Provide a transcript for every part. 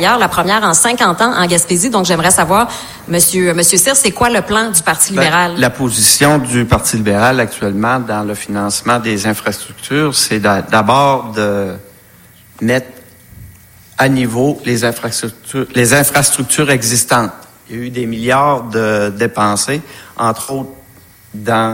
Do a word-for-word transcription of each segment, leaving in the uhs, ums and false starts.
supérieure, la première en cinquante ans en Gaspésie. Donc, j'aimerais savoir, Monsieur, Monsieur Cyr, c'est quoi le plan du Parti libéral? Ben, la position du Parti libéral actuellement dans le financement des infrastructures, c'est d'abord de mettre à niveau les infrastructures, les infrastructures existantes. Il y a eu des milliards de dépensés, entre autres dans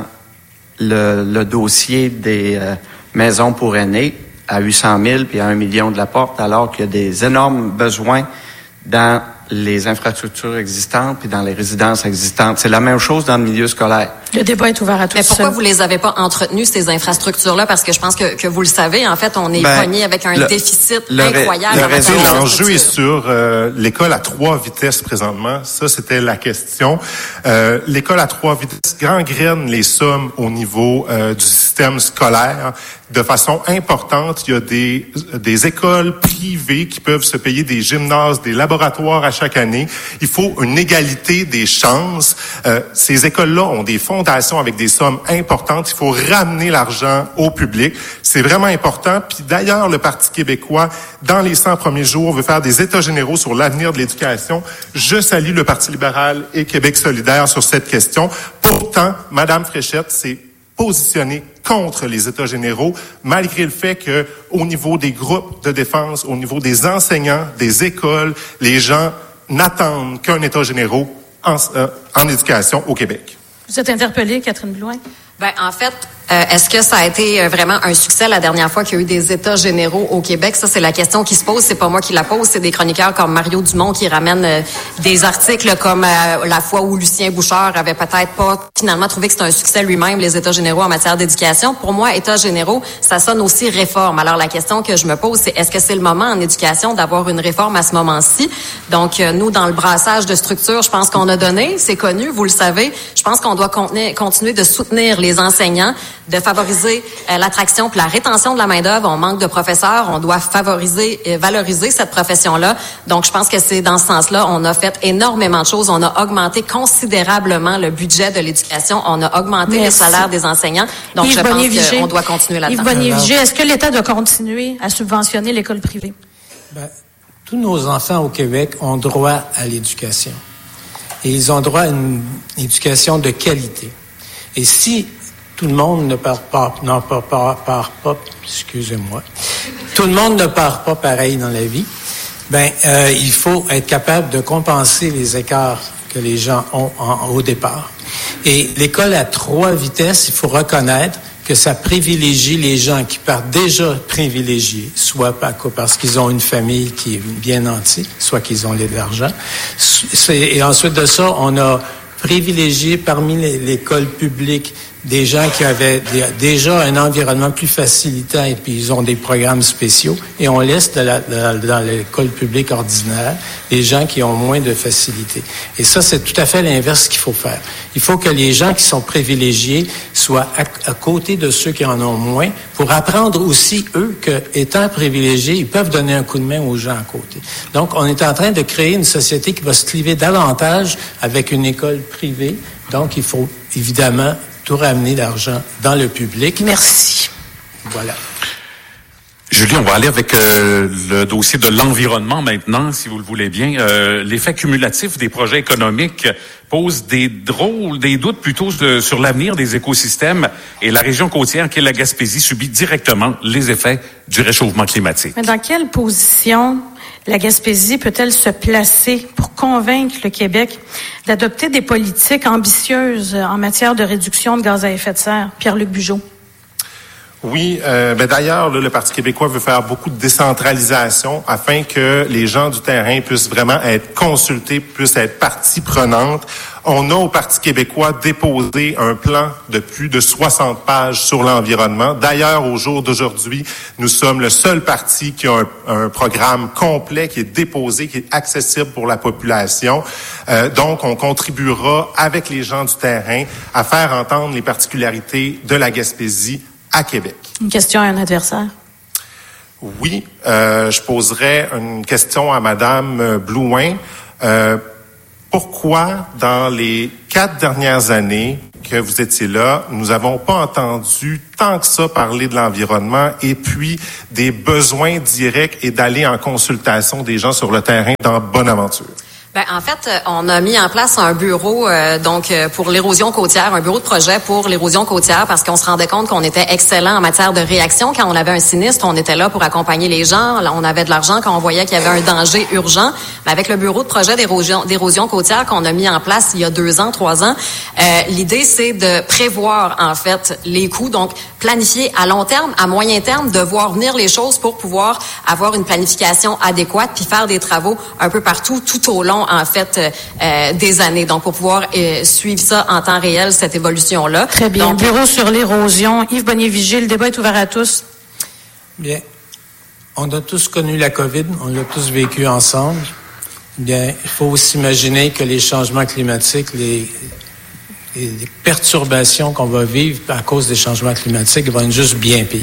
le, le dossier des euh, maisons pour aînés à huit cent mille puis à un million de la porte, alors qu'il y a des énormes besoins dans les infrastructures existantes puis dans les résidences existantes. C'est la même chose dans le milieu scolaire. Le débat est ouvert à tous. Mais pourquoi vous les avez pas entretenues, ces infrastructures-là? Parce que je pense que, que vous le savez, en fait, on est ben, pogné avec un le, déficit le incroyable. Le réseau, l'enjeu est sur euh, l'école à trois vitesses présentement. Ça, c'était la question. Euh, l'école à trois vitesses gangrène les sommes au niveau euh, du système scolaire. De façon importante, il y a des, des écoles privées qui peuvent se payer des gymnases, des laboratoires à chaque année. Il faut une égalité des chances. Euh, ces écoles-là ont des fondations avec des sommes importantes. Il faut ramener l'argent au public. C'est vraiment important. Puis d'ailleurs, le Parti québécois, dans les cent premiers jours, veut faire des états généraux sur l'avenir de l'éducation. Je salue le Parti libéral et Québec solidaire sur cette question. Pourtant, Madame Fréchette, c'est positionné contre les États généraux, malgré le fait que, au niveau des groupes de défense, au niveau des enseignants, des écoles, les gens n'attendent qu'un État généraux en, euh, en éducation au Québec. Vous êtes interpellée, Catherine Blouin? Ben, en fait, euh, est-ce que ça a été euh, vraiment un succès la dernière fois qu'il y a eu des États généraux au Québec? Ça, c'est la question qui se pose. C'est pas moi qui la pose. C'est des chroniqueurs comme Mario Dumont qui ramènent euh, des articles comme euh, la fois où Lucien Bouchard avait peut-être pas finalement trouvé que c'était un succès lui-même, les États généraux en matière d'éducation. Pour moi, États généraux, ça sonne aussi réforme. Alors, la question que je me pose, c'est est-ce que c'est le moment en éducation d'avoir une réforme à ce moment-ci? Donc, euh, nous, dans le brassage de structures, je pense qu'on a donné, c'est connu, vous le savez. Je pense qu'on doit contenir, continuer de soutenir les enseignants, de favoriser euh, l'attraction puis la rétention de la main-d'œuvre. On manque de professeurs, on doit favoriser et valoriser cette profession-là. Donc, je pense que c'est dans ce sens-là, on a fait énormément de choses. On a augmenté considérablement le budget de l'éducation. On a augmenté Merci. les salaires des enseignants. Donc, Yves je Bonnier-Vigé, pense qu'on doit continuer là-dedans. Yves Bonnier-Vigé, est-ce que l'État doit continuer à subventionner l'école privée? Ben, tous nos enfants au Québec ont droit à l'éducation. Et ils ont droit à une éducation de qualité. Et si tout le monde ne part pas, non, part, part, part pas, excusez-moi, tout le monde ne part pas pareil dans la vie, ben, euh, il faut être capable de compenser les écarts que les gens ont en, au départ. Et l'école à trois vitesses, il faut reconnaître que ça privilégie les gens qui partent déjà privilégiés, soit parce qu'ils ont une famille qui est bien nantie, soit qu'ils ont de l'argent. Et ensuite de ça, on a privilégié parmi l'école publique des gens qui avaient déjà un environnement plus facilitant et puis ils ont des programmes spéciaux. Et on laisse de la, de, dans l'école publique ordinaire les gens qui ont moins de facilité. Et ça, c'est tout à fait l'inverse qu'il faut faire. Il faut que les gens qui sont privilégiés soient à, à côté de ceux qui en ont moins pour apprendre aussi, eux, que étant privilégiés, ils peuvent donner un coup de main aux gens à côté. Donc, on est en train de créer une société qui va se cliver davantage avec une école privée. Donc, il faut évidemment tout ramener l'argent dans le public. Merci. Voilà. Julie, on va aller avec euh, le dossier de l'environnement maintenant, si vous le voulez bien. Euh, l'effet cumulatif des projets économiques pose des drôles, des doutes plutôt de, sur l'avenir des écosystèmes et la région côtière qui est la Gaspésie subit directement les effets du réchauffement climatique. Mais dans quelle position la Gaspésie peut-elle se placer pour convaincre le Québec d'adopter des politiques ambitieuses en matière de réduction de gaz à effet de serre? Pierre-Luc Bugeaud. Oui, euh, ben d'ailleurs, là, le Parti québécois veut faire beaucoup de décentralisation afin que les gens du terrain puissent vraiment être consultés, puissent être partie prenante. On a au Parti québécois déposé un plan de plus de soixante pages sur l'environnement. D'ailleurs, au jour d'aujourd'hui, nous sommes le seul parti qui a un, un programme complet qui est déposé, qui est accessible pour la population. Euh, donc, on contribuera avec les gens du terrain à faire entendre les particularités de la Gaspésie à Québec. Une question à un adversaire. Oui, euh, je poserais une question à Madame Blouin. Euh, pourquoi, dans les quatre dernières années que vous étiez là, nous n'avons pas entendu tant que ça parler de l'environnement et puis des besoins directs et d'aller en consultation des gens sur le terrain dans Bonaventure. Ben, en fait, on a mis en place un bureau euh, donc pour l'érosion côtière, un bureau de projet pour l'érosion côtière parce qu'on se rendait compte qu'on était excellent en matière de réaction. Quand on avait un sinistre, on était là pour accompagner les gens. On avait de l'argent quand on voyait qu'il y avait un danger urgent. Mais avec le bureau de projet d'érosion, d'érosion côtière qu'on a mis en place il y a deux ans, trois ans, euh, l'idée c'est de prévoir en fait les coûts, donc planifier à long terme, à moyen terme, de voir venir les choses pour pouvoir avoir une planification adéquate puis faire des travaux un peu partout tout au long en fait euh, des années. Donc, pour pouvoir euh, suivre ça en temps réel, cette évolution-là. Très bien. Donc, bureau sur l'érosion. Yves Bonnier-Vigile, le débat est ouvert à tous. Bien. On a tous connu la COVID. On l'a tous vécu ensemble. Bien, il faut s'imaginer que les changements climatiques, les, les perturbations qu'on va vivre à cause des changements climatiques vont être juste bien pires.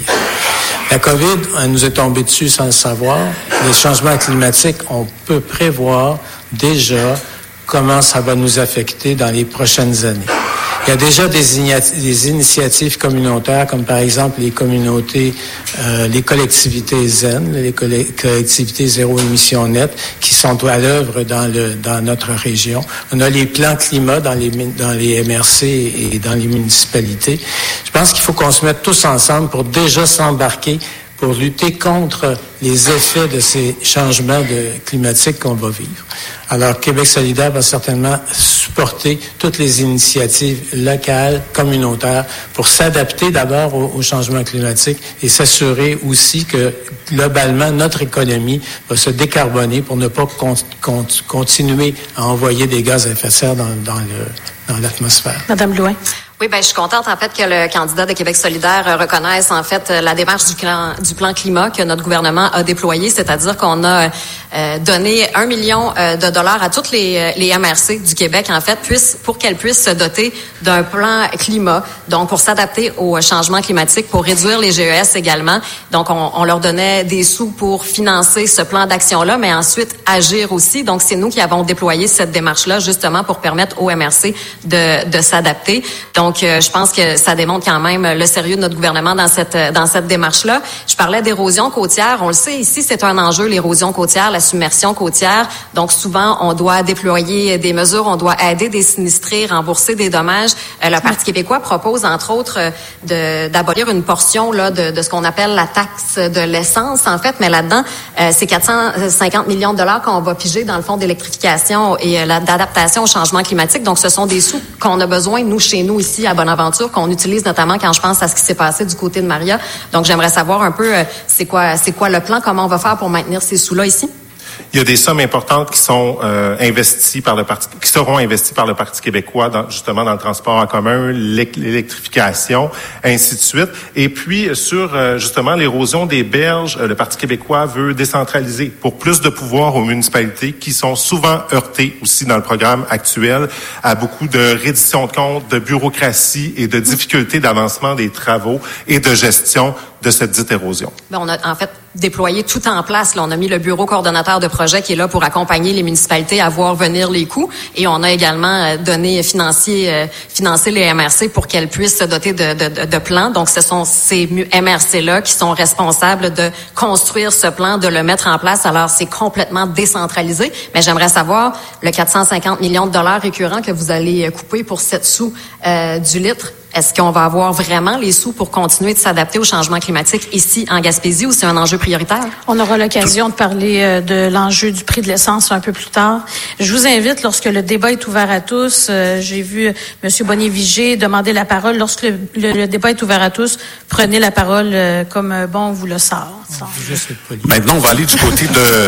La COVID, elle nous est tombée dessus sans le savoir. Les changements climatiques, on peut prévoir déjà comment ça va nous affecter dans les prochaines années. Il y a déjà des, igna- des initiatives communautaires, comme par exemple les communautés, euh, les collectivités zen, les coll- collectivités zéro émission nette, qui sont à l'œuvre dans le dans notre région. On a les plans climat dans les dans les M R C et dans les municipalités. Je pense qu'il faut qu'on se mette tous ensemble pour déjà s'embarquer pour lutter contre les effets de ces changements de, climatiques qu'on va vivre. Alors, Québec solidaire va certainement supporter toutes les initiatives locales, communautaires, pour s'adapter d'abord aux, aux changements climatiques et s'assurer aussi que, globalement, notre économie va se décarboner pour ne pas con, con, continuer à envoyer des gaz à effet de serre dans, dans, le, dans l'atmosphère. Madame Blouin. Oui, ben je suis contente en fait que le candidat de Québec solidaire reconnaisse en fait la démarche du plan, du plan climat que notre gouvernement a déployé, c'est-à-dire qu'on a euh, donné un million euh, de dollars à toutes les, les M R C du Québec en fait, puissent, pour qu'elles puissent se doter d'un plan climat, donc pour s'adapter au changement climatique, pour réduire les G E S également. Donc on, on leur donnait des sous pour financer ce plan d'action-là, mais ensuite agir aussi. Donc c'est nous qui avons déployé cette démarche-là justement pour permettre aux M R C de, de s'adapter. Donc Donc, euh, je pense que ça démontre quand même le sérieux de notre gouvernement dans cette dans cette démarche-là. Je parlais d'érosion côtière. On le sait, ici, c'est un enjeu, l'érosion côtière, la submersion côtière. Donc, souvent, on doit déployer des mesures, on doit aider des sinistrés, rembourser des dommages. Euh, le Parti québécois propose, entre autres, de d'abolir une portion là de, de ce qu'on appelle la taxe de l'essence, en fait. Mais là-dedans, euh, c'est quatre cent cinquante millions de dollars qu'on va piger dans le fonds d'électrification et euh, d'adaptation au changement climatique. Donc, ce sont des sous qu'on a besoin, nous, chez nous, ici, à Bonaventure, qu'on utilise notamment quand je pense à ce qui s'est passé du côté de Maria. Donc, j'aimerais savoir un peu, euh, c'est quoi, c'est quoi le plan, comment on va faire pour maintenir ces sous-là ici? Il y a des sommes importantes qui sont euh, investies par le parti, qui seront investies par le Parti québécois, dans, justement dans le transport en commun, l'électrification, ainsi de suite. Et puis sur euh, justement l'érosion des berges, euh, le Parti québécois veut décentraliser pour plus de pouvoir aux municipalités qui sont souvent heurtées aussi dans le programme actuel à beaucoup de reddition de comptes, de bureaucratie et de difficultés d'avancement des travaux et de gestion de cette dite érosion. Bien, on a en fait déployé tout en place. Là, on a mis le bureau coordonnateur de projet qui est là pour accompagner les municipalités à voir venir les coûts. Et on a également donné financier, euh, financer les M R C pour qu'elles puissent se doter de, de, de plans. Donc, ce sont ces M R C-là qui sont responsables de construire ce plan, de le mettre en place. Alors, c'est complètement décentralisé. Mais j'aimerais savoir, le quatre cent cinquante millions de dollars récurrents que vous allez couper pour sept sous euh, du litre, est-ce qu'on va avoir vraiment les sous pour continuer de s'adapter au changement climatique ici en Gaspésie ou c'est un enjeu prioritaire? On aura l'occasion de parler de l'enjeu du prix de l'essence un peu plus tard. Je vous invite, lorsque le débat est ouvert à tous, euh, j'ai vu M. Bonnier-Vigile demander la parole. Lorsque le, le, le débat est ouvert à tous, prenez la parole euh, comme bon vous le sort. Maintenant, on va aller du côté de...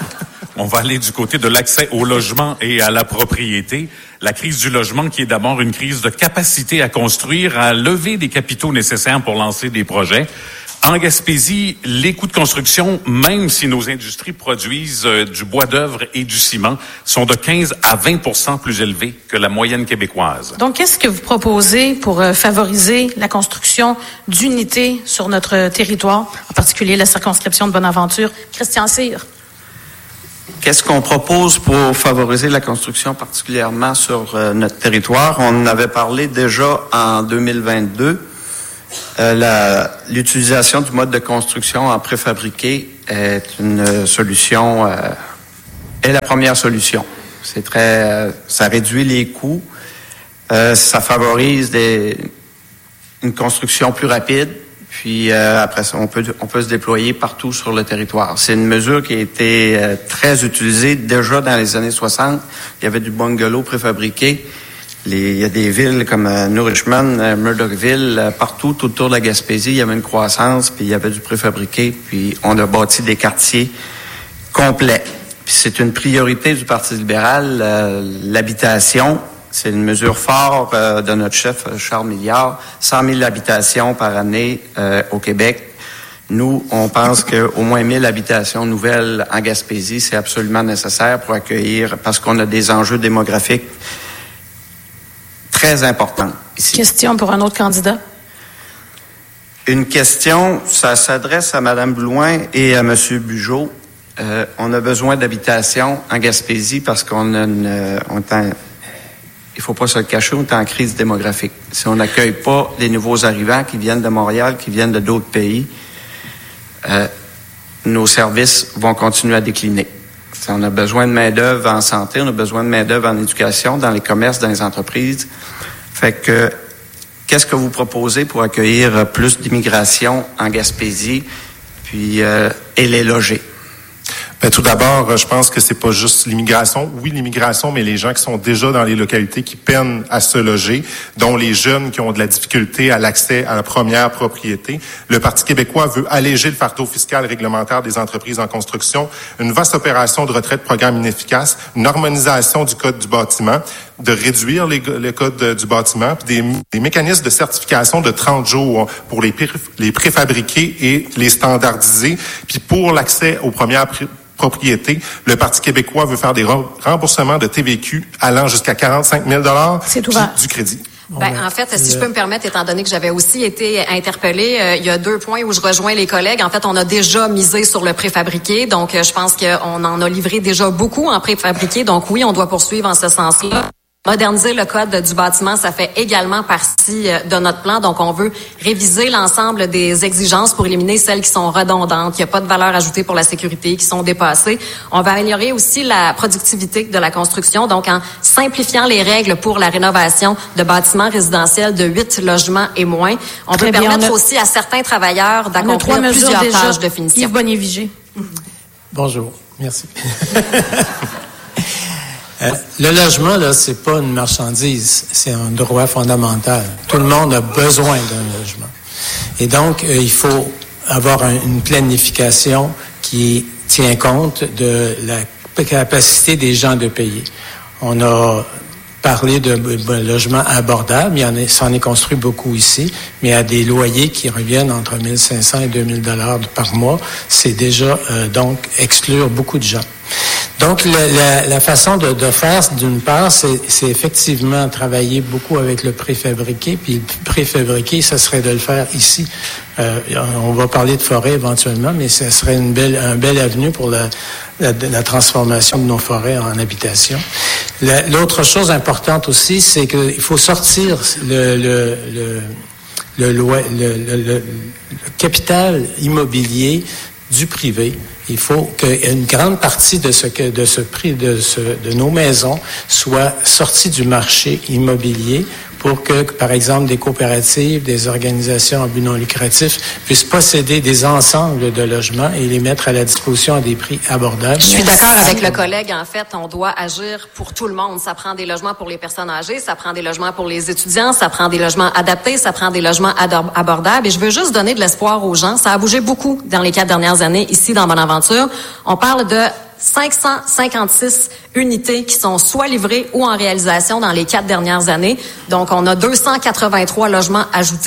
On va aller du côté de l'accès au logement et à la propriété. La crise du logement qui est d'abord une crise de capacité à construire, à lever des capitaux nécessaires pour lancer des projets. En Gaspésie, les coûts de construction, même si nos industries produisent euh, du bois d'œuvre et du ciment, sont de quinze à vingt pour cent plus élevés que la moyenne québécoise. Donc, qu'est-ce que vous proposez pour euh, favoriser la construction d'unités sur notre territoire, en particulier la circonscription de Bonaventure? Christian Cyr. Qu'est-ce qu'on propose pour favoriser la construction, particulièrement sur euh, notre territoire? On en avait parlé déjà en deux mille vingt-deux. Euh, la, l'utilisation du mode de construction en préfabriqué est une solution, euh, est la première solution. C'est très, euh, ça réduit les coûts, euh, ça favorise des, une construction plus rapide. Puis euh, après ça, on peut on peut se déployer partout sur le territoire. C'est une mesure qui a été euh, très utilisée déjà dans les années soixante. Il y avait du bungalow préfabriqué. Les, il y a des villes comme euh, New Richmond, euh, Murdochville, euh, partout tout autour de la Gaspésie, il y avait une croissance, puis il y avait du préfabriqué, puis on a bâti des quartiers complets. Puis c'est une priorité du Parti libéral, euh, l'habitation. C'est une mesure forte euh, de notre chef Charles Milliard, cent mille habitations par année euh, au Québec. Nous, on pense qu'au moins mille habitations nouvelles en Gaspésie, c'est absolument nécessaire pour accueillir, parce qu'on a des enjeux démographiques très importants ici. Question pour un autre candidat. Une question, ça s'adresse à Mme Blouin et à M. Bugeaud. Euh, on a besoin d'habitations en Gaspésie parce qu'on a une... On est en, il faut pas se le cacher, on est en crise démographique. Si on n'accueille pas les nouveaux arrivants qui viennent de Montréal, qui viennent de d'autres pays, euh, nos services vont continuer à décliner. Si on a besoin de main-d'œuvre en santé, on a besoin de main-d'œuvre en éducation, dans les commerces, dans les entreprises. Fait que, qu'est-ce que vous proposez pour accueillir plus d'immigration en Gaspésie, puis euh, et les loger? Ben, tout d'abord, je pense que c'est pas juste l'immigration. Oui, l'immigration, mais les gens qui sont déjà dans les localités qui peinent à se loger, dont les jeunes qui ont de la difficulté à l'accès à la première propriété. Le Parti québécois veut alléger le fardeau fiscal et réglementaire des entreprises en construction, une vaste opération de retrait de programme inefficace, une harmonisation du code du bâtiment, de réduire les, le code de, du bâtiment, puis des, des mécanismes de certification de trente jours pour les, les préfabriqués et les standardiser, puis pour l'accès aux premières pré- propriété. Le Parti québécois veut faire des remboursements de T V Q allant jusqu'à quarante-cinq mille dollars C'est ouvert. Du crédit. Ben, en fait, si je peux me permettre, étant donné que j'avais aussi été interpellée, euh, il y a deux points où je rejoins les collègues. En fait, on a déjà misé sur le préfabriqué, donc euh, je pense qu'on en a livré déjà beaucoup en préfabriqué. Donc oui, on doit poursuivre en ce sens-là. Moderniser le code du bâtiment, ça fait également partie de notre plan. Donc, on veut réviser l'ensemble des exigences pour éliminer celles qui sont redondantes, qui n'ont pas de valeur ajoutée pour la sécurité, qui sont dépassées. On va améliorer aussi la productivité de la construction, donc en simplifiant les règles pour la rénovation de bâtiments résidentiels de huit logements et moins. On Très veut bien, permettre on a, aussi à certains travailleurs d'accomplir plusieurs déjà. tâches de finition. Yves Bonnier-Vigé. Bonjour. Merci. Euh, le logement, là, c'est pas une marchandise, c'est un droit fondamental. Tout le monde a besoin d'un logement. Et donc, euh, il faut avoir un, une planification qui tient compte de la capacité des gens de payer. On a parlé de, de logements abordables, il y en a, s'en est construit beaucoup ici, mais à des loyers qui reviennent entre mille cinq cents et deux mille dollars par mois, c'est déjà euh, donc exclure beaucoup de gens. Donc, la, la, la façon de, de faire, d'une part, c'est, c'est effectivement travailler beaucoup avec le préfabriqué, puis le préfabriqué, ça serait de le faire ici. Euh, on va parler de forêt éventuellement, mais ça serait une belle, un bel avenue pour la, la, la transformation de nos forêts en habitation. La, l'autre chose importante aussi, c'est qu'il faut sortir le, le, le, le, le, le, le, le capital immobilier du privé. Il faut qu'une grande partie de ce que de ce prix de ce de nos maisons soit sortie du marché immobilier pour que, par exemple, des coopératives, des organisations à but non lucratif puissent posséder des ensembles de logements et les mettre à la disposition à des prix abordables. Je suis d'accord avec le collègue. En fait, on doit agir pour tout le monde. Ça prend des logements pour les personnes âgées, ça prend des logements pour les étudiants, ça prend des logements adaptés, ça prend des logements abordables. Et je veux juste donner de l'espoir aux gens. Ça a bougé beaucoup dans les quatre dernières années ici dans Bonaventure. On parle de cinq cent cinquante-six unités qui sont soit livrées ou en réalisation dans les quatre dernières années. Donc, on a deux cent quatre-vingt-trois logements ajoutés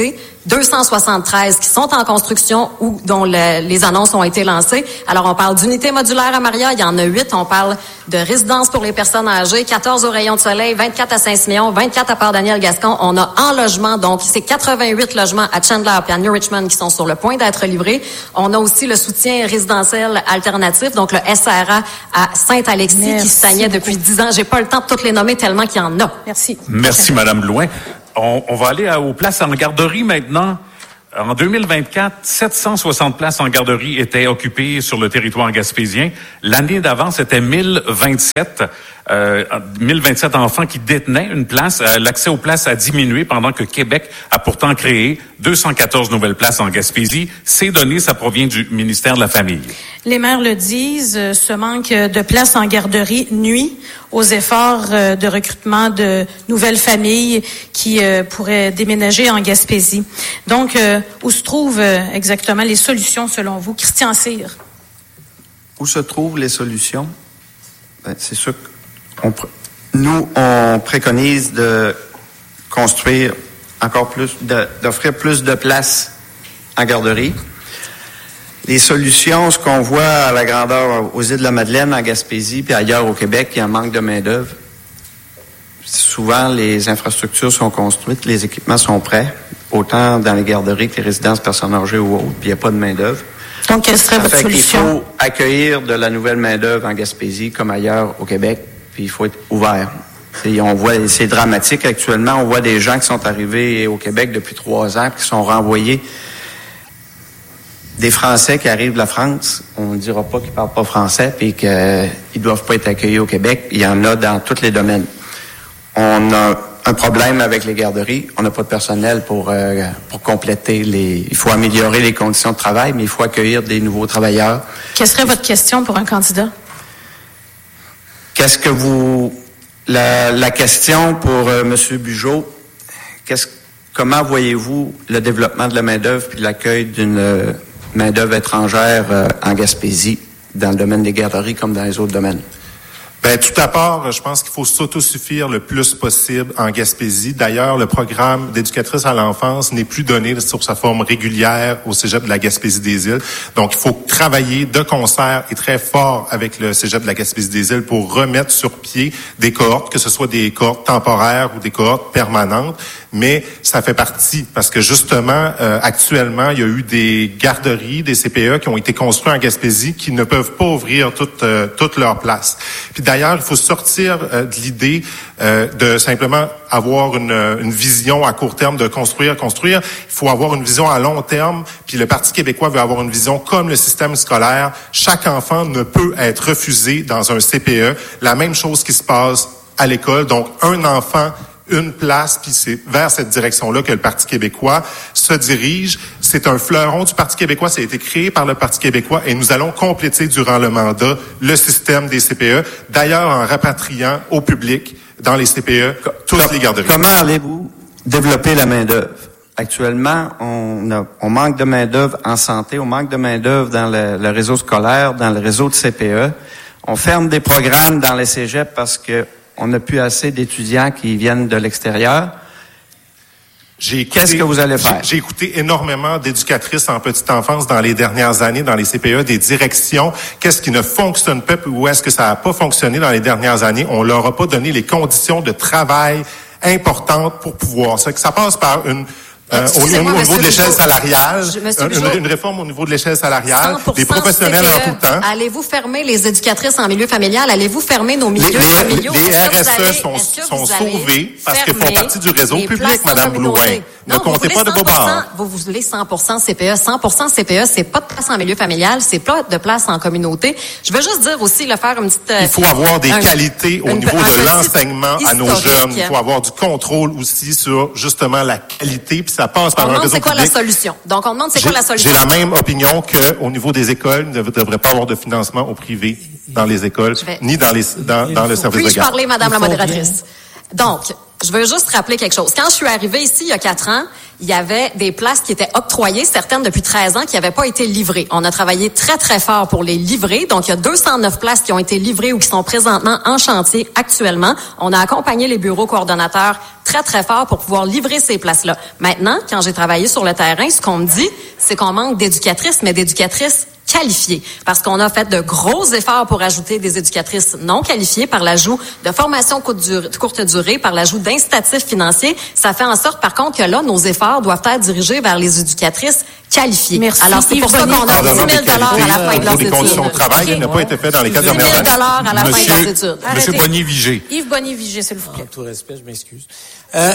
deux cent soixante-treize qui sont en construction ou dont le, les annonces ont été lancées. Alors, on parle d'unités modulaires à Maria, il y en a huit. On parle de résidences pour les personnes âgées, quatorze au Rayon de Soleil, vingt-quatre à Saint-Siméon, vingt-quatre à Port-Daniel-Gascon. On a en logement, donc c'est quatre-vingt-huit logements à Chandler et à New Richmond qui sont sur le point d'être livrés. On a aussi le soutien résidentiel alternatif, donc le S R A à Saint-Alexis Merci qui stagnait beaucoup. Depuis dix ans. J'ai pas le temps de toutes les nommer tellement qu'il y en a. Merci. Merci, Madame Blouin. On, on va aller à, aux places en garderie maintenant. En deux mille vingt-quatre, sept cent soixante places en garderie étaient occupées sur le territoire gaspésien. L'année d'avant, c'était mille vingt-sept. Euh, mille vingt-sept enfants qui détenaient une place. Euh, l'accès aux places a diminué pendant que Québec a pourtant créé deux cent quatorze nouvelles places en Gaspésie. Ces données, ça provient du ministère de la Famille. Les maires le disent, euh, ce manque de places en garderie nuit aux efforts euh, de recrutement de nouvelles familles qui euh, pourraient déménager en Gaspésie. Donc, euh, où se trouvent euh, exactement les solutions selon vous? Christian Cyr. Où se trouvent les solutions? Ben, c'est sûr que On, nous, on préconise de construire encore plus, de, d'offrir plus de places en garderie. Les solutions, ce qu'on voit à la grandeur aux îles de la Madeleine, en Gaspésie, puis ailleurs au Québec, il y a un manque de main-d'œuvre. Souvent, les infrastructures sont construites, les équipements sont prêts, autant dans les garderies que les résidences personnes âgées ou autres, puis il n'y a pas de main-d'œuvre. Donc, quelle serait votre solution? Il faut accueillir de la nouvelle main-d'œuvre en Gaspésie, comme ailleurs au Québec. Puis il faut être ouvert. C'est, on voit, c'est dramatique actuellement. On voit des gens qui sont arrivés au Québec depuis trois ans, qui sont renvoyés. Des Français qui arrivent de la France, on ne dira pas qu'ils ne parlent pas français, puis qu'ils ne doivent pas être accueillis au Québec. Il y en a dans tous les domaines. On a un problème avec les garderies. On n'a pas de personnel pour euh, pour compléter les... Il faut améliorer les conditions de travail, mais il faut accueillir des nouveaux travailleurs. Quelle serait votre question pour un candidat? Qu'est-ce que vous... La, la question pour euh, M. Bugeaud, qu'est-ce, comment voyez-vous le développement de la main-d'œuvre puis l'accueil d'une euh, main-d'œuvre étrangère euh, en Gaspésie, dans le domaine des garderies comme dans les autres domaines? Ben, tout à part, je pense qu'il faut s'autosuffire le plus possible en Gaspésie. D'ailleurs, le programme d'éducatrice à l'enfance n'est plus donné sur sa forme régulière au Cégep de la Gaspésie-des-Îles. Donc, il faut travailler de concert et très fort avec le Cégep de la Gaspésie-des-Îles pour remettre sur pied des cohortes, que ce soit des cohortes temporaires ou des cohortes permanentes. Mais ça fait partie, parce que justement, euh, actuellement, il y a eu des garderies, des C P E qui ont été construits en Gaspésie qui ne peuvent pas ouvrir toutes euh, toutes leurs places. Puis d'ailleurs, il faut sortir euh, de l'idée euh, de simplement avoir une, une vision à court terme de construire, construire. Il faut avoir une vision à long terme. Puis le Parti québécois veut avoir une vision comme le système scolaire. Chaque enfant ne peut être refusé dans un C P E. La même chose qui se passe à l'école. Donc, un enfant, une place, puis c'est vers cette direction-là que le Parti québécois se dirige. C'est un fleuron du Parti québécois, ça a été créé par le Parti québécois et nous allons compléter durant le mandat le système des C P E, d'ailleurs en rapatriant au public dans les C P E tous les garderies. Comment allez-vous développer la main-d'œuvre? Actuellement, on, a, on manque de main-d'œuvre en santé, on manque de main-d'œuvre dans le, le réseau scolaire, dans le réseau de C P E. On ferme des programmes dans les cégeps parce que on n'a plus assez d'étudiants qui viennent de l'extérieur. J'ai écouté, Qu'est-ce que vous allez faire? J'ai, j'ai écouté énormément d'éducatrices en petite enfance dans les dernières années, dans les C P E, des directions. Qu'est-ce qui ne fonctionne pas, ou est-ce que ça n'a pas fonctionné dans les dernières années? On leur a pas donné les conditions de travail importantes pour pouvoir. Ça, que ça passe par une... Euh, au, au niveau de l'échelle salariale, une, une réforme au niveau de l'échelle salariale, des professionnels C P E, en tout temps. Allez-vous fermer les éducatrices en milieu familial? Allez-vous fermer nos milieux les, les, familiaux? Les R S E allez, sont, sont sauvés parce qu'ils font partie du réseau public, Mme Blouin. Ne comptez pas de bobards. Vous voulez cent pour cent C P E. cent pour cent C P E, c'est pas de place en milieu familial, c'est pas de place en communauté. Je veux juste dire aussi, le faire une petite... Il faut avoir des un, qualités au niveau de l'enseignement à nos jeunes. Il faut avoir du contrôle aussi sur, justement, la qualité, puis ça passe par un réseau public. C'est quoi la solution? Donc, on demande c'est quoi la solution? J'ai la même opinion qu'au niveau des écoles, il ne devrait pas avoir de financement au privé dans les écoles, vais... ni dans, les, dans, dans le service de garde. Puis-je parler, Madame la modératrice? Donc, je veux juste rappeler quelque chose. Quand je suis arrivée ici il y a quatre ans, il y avait des places qui étaient octroyées, certaines depuis treize ans, qui n'avaient pas été livrées. On a travaillé très, très fort pour les livrer. Donc, il y a deux cent neuf places qui ont été livrées ou qui sont présentement en chantier actuellement. On a accompagné les bureaux coordonnateurs très, très fort pour pouvoir livrer ces places-là. Maintenant, quand j'ai travaillé sur le terrain, ce qu'on me dit, c'est qu'on manque d'éducatrices, mais d'éducatrices qualifiées. Parce qu'on a fait de gros efforts pour ajouter des éducatrices non qualifiées par l'ajout de formations courte durée, par l'ajout d'incitatifs financiers. Ça fait en sorte, par contre, que là, nos efforts doivent être dirigés vers les éducatrices qualifiées. Merci. Alors, c'est pour ça qu'on a dix mille dollars à la fin de leurs études. Les conditions de travail, il n'a pas été fait dans les quatre dernières années. dix mille dollars à la fin de leurs études. Monsieur Bonnier-Vigé. Yves Bonnier-Vigé, s'il vous plaît. En tout respect, je m'excuse. Euh...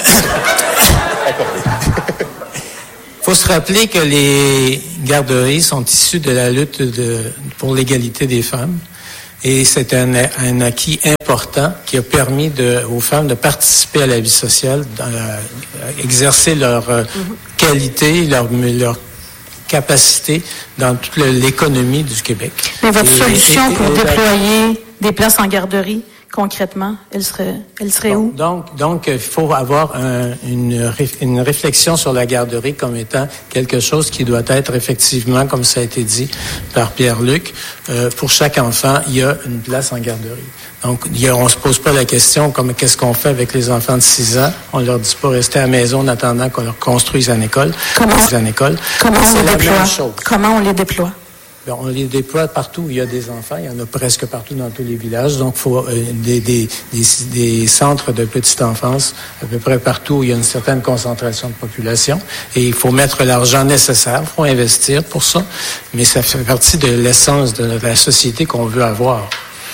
Il faut se rappeler que les garderies sont issues de la lutte de, pour l'égalité des femmes. Et c'est un, un acquis important qui a permis de, aux femmes de participer à la vie sociale, d'exercer leur euh, qualité, leur, leur capacité dans toute l'économie du Québec. Mais votre et, solution et, et, pour et, déployer et, des places en garderie, concrètement, elle serait, elle serait bon, où? Donc, donc, il faut avoir un, une, une réflexion sur la garderie comme étant quelque chose qui doit être effectivement, comme ça a été dit par Pierre-Luc, euh, pour chaque enfant, il y a une place en garderie. Donc, il y a, on se pose pas la question comme qu'est-ce qu'on fait avec les enfants de six ans. On leur dit pas rester à la maison en attendant qu'on leur construise une école. Comment, une école. Comment on les déploie? Comment on les déploie? On les déploie partout où il y a des enfants. Il y en a presque partout dans tous les villages. Donc, il faut euh, des, des, des, des centres de petite enfance à peu près partout où il y a une certaine concentration de population. Et il faut mettre l'argent nécessaire. Il faut investir pour ça. Mais ça fait partie de l'essence de la société qu'on veut avoir.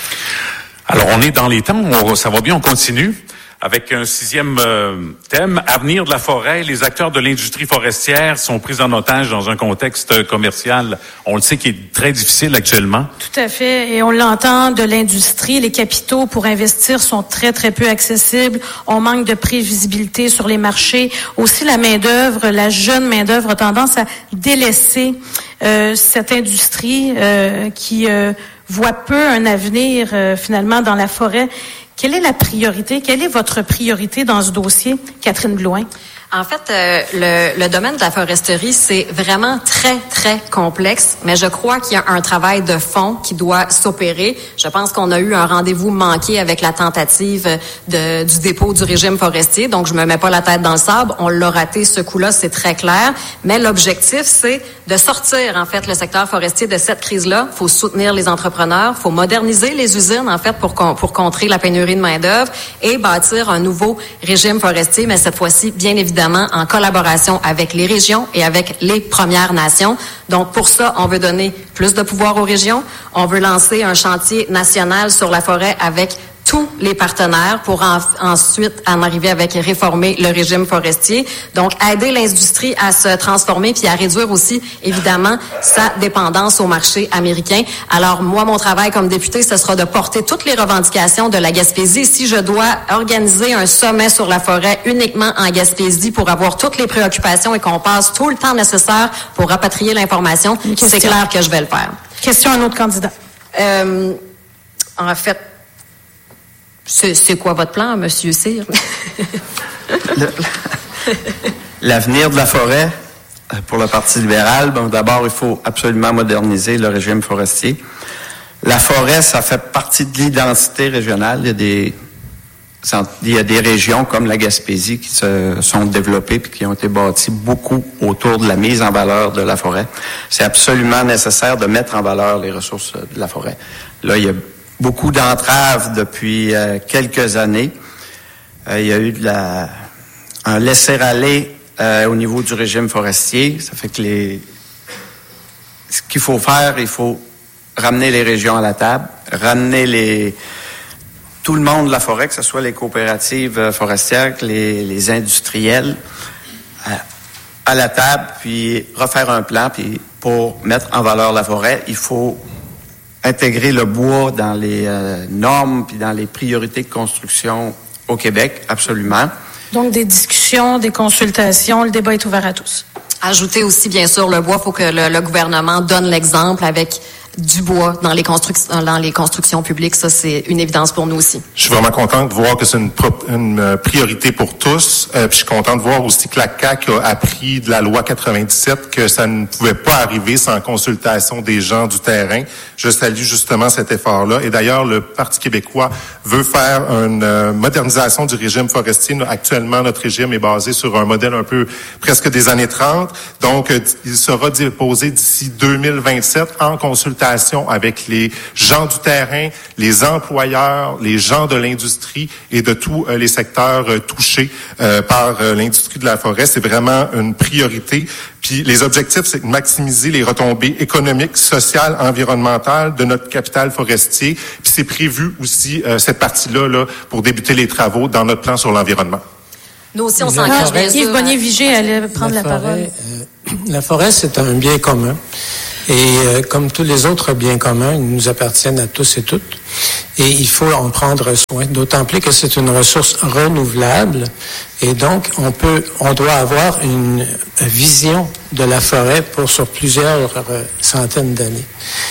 Alors, on est dans les temps. On, ça va bien, on continue. Avec un sixième euh, thème, avenir de la forêt. Les acteurs de l'industrie forestière sont pris en otage dans un contexte commercial, on le sait, qui est très difficile actuellement. Tout à fait. Et on l'entend de l'industrie. Les capitaux pour investir sont très, très peu accessibles. On manque de prévisibilité sur les marchés. Aussi, la main-d'œuvre, la jeune main-d'œuvre a tendance à délaisser euh, cette industrie euh, qui euh, voit peu un avenir euh, finalement dans la forêt. Quelle est la priorité? Quelle est votre priorité dans ce dossier, Catherine Blouin? En fait, euh, le, le domaine de la foresterie, c'est vraiment très, très complexe, mais je crois qu'il y a un travail de fond qui doit s'opérer. Je pense qu'on a eu un rendez-vous manqué avec la tentative de, du dépôt du régime forestier, donc je me mets pas la tête dans le sable. On l'a raté, ce coup-là, c'est très clair. Mais l'objectif, c'est de sortir, en fait, le secteur forestier de cette crise-là. Il faut soutenir les entrepreneurs, il faut moderniser les usines, en fait, pour, pour contrer la pénurie de main-d'œuvre et bâtir un nouveau régime forestier, mais cette fois-ci, bien évidemment, en collaboration avec les régions et avec les Premières Nations. Donc, pour ça, on veut donner plus de pouvoir aux régions. On veut lancer un chantier national sur la forêt avec tous les partenaires pour en, ensuite en arriver avec réformer le régime forestier. Donc, aider l'industrie à se transformer puis à réduire aussi, évidemment, sa dépendance au marché américain. Alors, moi, mon travail comme député, ce sera de porter toutes les revendications de la Gaspésie. Si je dois organiser un sommet sur la forêt uniquement en Gaspésie pour avoir toutes les préoccupations et qu'on passe tout le temps nécessaire pour rapatrier l'information, c'est clair que je vais le faire. Question à un autre candidat. Euh, en fait, C'est, c'est quoi votre plan, Monsieur Cyr? Le, l'avenir de la forêt, pour le Parti libéral, bon, d'abord, il faut absolument moderniser le régime forestier. La forêt, ça fait partie de l'identité régionale. Il y a des, il y a des régions comme la Gaspésie qui se sont développées puis qui ont été bâties beaucoup autour de la mise en valeur de la forêt. C'est absolument nécessaire de mettre en valeur les ressources de la forêt. Là, il y a beaucoup d'entraves depuis euh, quelques années. Euh, il y a eu de la, un laisser-aller euh, au niveau du régime forestier. Ça fait que les, ce qu'il faut faire, il faut ramener les régions à la table, ramener les, tout le monde de la forêt, que ce soit les coopératives forestières, que les, les industriels, à, à la table, puis refaire un plan, puis pour mettre en valeur la forêt, il faut intégrer le bois dans les euh, normes puis dans les priorités de construction au Québec, absolument. Donc, des discussions, des consultations, le débat est ouvert à tous. Ajouter aussi, bien sûr, le bois, il faut que le, le gouvernement donne l'exemple avec du bois dans les constructions, dans les constructions publiques. Ça, c'est une évidence pour nous aussi. Je suis vraiment content de voir que c'est une, pro- une priorité pour tous. Euh, puis je suis content de voir aussi que la C A Q a appris de la loi quatre-vingt-dix-sept que ça ne pouvait pas arriver sans consultation des gens du terrain. Je salue justement cet effort-là. Et d'ailleurs, le Parti québécois veut faire une euh, modernisation du régime forestier. Actuellement, notre régime est basé sur un modèle un peu presque des années trente. Donc, euh, il sera déposé d'ici deux mille vingt-sept en consultation avec les gens du terrain, les employeurs, les gens de l'industrie et de tous euh, les secteurs euh, touchés euh, par euh, l'industrie de la forêt. C'est vraiment une priorité. Puis les objectifs, c'est de maximiser les retombées économiques, sociales, environnementales de notre capital forestier. Puis c'est prévu aussi euh, cette partie-là là, pour débuter les travaux dans notre plan sur l'environnement. Nous aussi, on s'engage bien sûr. Yves Bonnier-Vigé allait prendre la, la forêt, parole. Euh, la forêt, c'est un bien commun. Et euh, comme tous les autres biens communs, ils nous appartiennent à tous et toutes. Et il faut en prendre soin, d'autant plus que c'est une ressource renouvelable. Et donc, on peut, on doit avoir une vision de la forêt pour sur plusieurs euh, centaines d'années.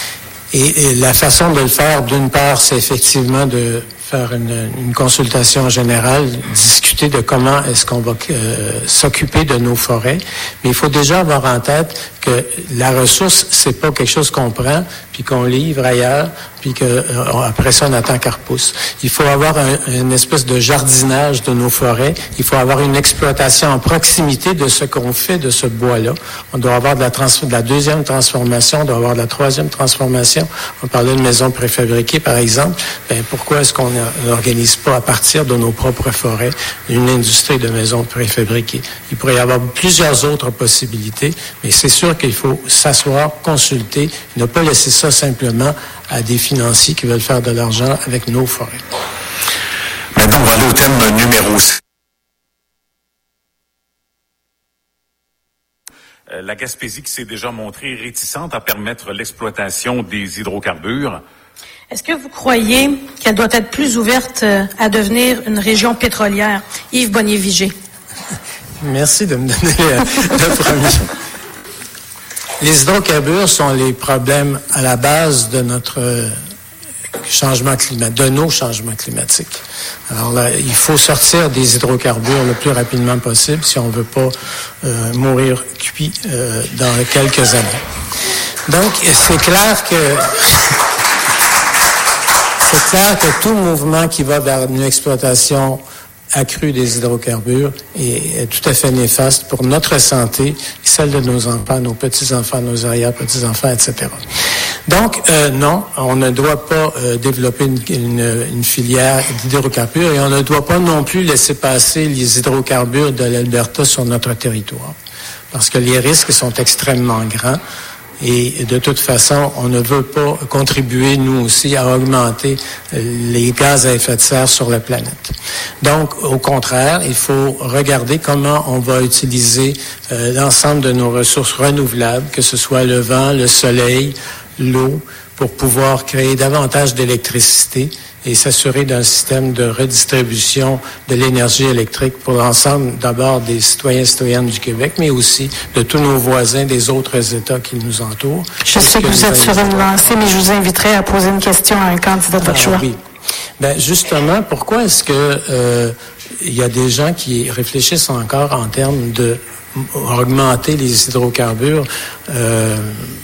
Et, et la façon de le faire, d'une part, c'est effectivement de faire une, une consultation générale, discuter de comment est-ce qu'on va euh, s'occuper de nos forêts. Mais il faut déjà avoir en tête que la ressource, c'est pas quelque chose qu'on prend puis qu'on livre ailleurs, puis que euh, après ça on attend qu'elle repousse. Il faut avoir un, une espèce de jardinage de nos forêts. Il faut avoir une exploitation en proximité de ce qu'on fait de ce bois-là. On doit avoir de la, trans- de la deuxième transformation, on doit avoir de la troisième transformation. On parlait de maisons préfabriquées, par exemple. Ben, pourquoi est-ce qu'on n'organise pas à partir de nos propres forêts une industrie de maisons préfabriquées? Il pourrait y avoir plusieurs autres possibilités, mais c'est sûr qu'il faut s'asseoir, consulter, ne pas laisser ça simplement à des financiers qui veulent faire de l'argent avec nos forêts. Maintenant, on va aller au thème numéro six. La Gaspésie qui s'est déjà montrée réticente à permettre l'exploitation des hydrocarbures. Est-ce que vous croyez qu'elle doit être plus ouverte à devenir une région pétrolière? Yves Bonnier-Vigé. Merci de me donner le premier. Les hydrocarbures sont les problèmes à la base de notre changement climatique, de nos changements climatiques. Alors là, il faut sortir des hydrocarbures le plus rapidement possible si on ne veut pas euh, mourir cuit euh, dans quelques années. Donc, c'est clair que c'est clair que tout mouvement qui va vers une exploitation accrue des hydrocarbures est, est tout à fait néfaste pour notre santé et celle de nos enfants, nos petits-enfants, nos arrière-petits-enfants, et cetera. Donc, euh, non, on ne doit pas euh, développer une, une, une filière d'hydrocarbures et on ne doit pas non plus laisser passer les hydrocarbures de l'Alberta sur notre territoire parce que les risques sont extrêmement grands. Et de toute façon, on ne veut pas contribuer, nous aussi, à augmenter les gaz à effet de serre sur la planète. Donc, au contraire, il faut regarder comment on va utiliser euh, l'ensemble de nos ressources renouvelables, que ce soit le vent, le soleil, l'eau, pour pouvoir créer davantage d'électricité et s'assurer d'un système de redistribution de l'énergie électrique pour l'ensemble d'abord des citoyens et citoyennes du Québec, mais aussi de tous nos voisins des autres États qui nous entourent. Je sais que vous êtes sur une lancée, mais je vous inviterai à poser une question à un candidat de votre choix. Oui. Ben justement, pourquoi est-ce que euh, il y a des gens qui réfléchissent encore en termes de augmenter les hydrocarbures? Euh,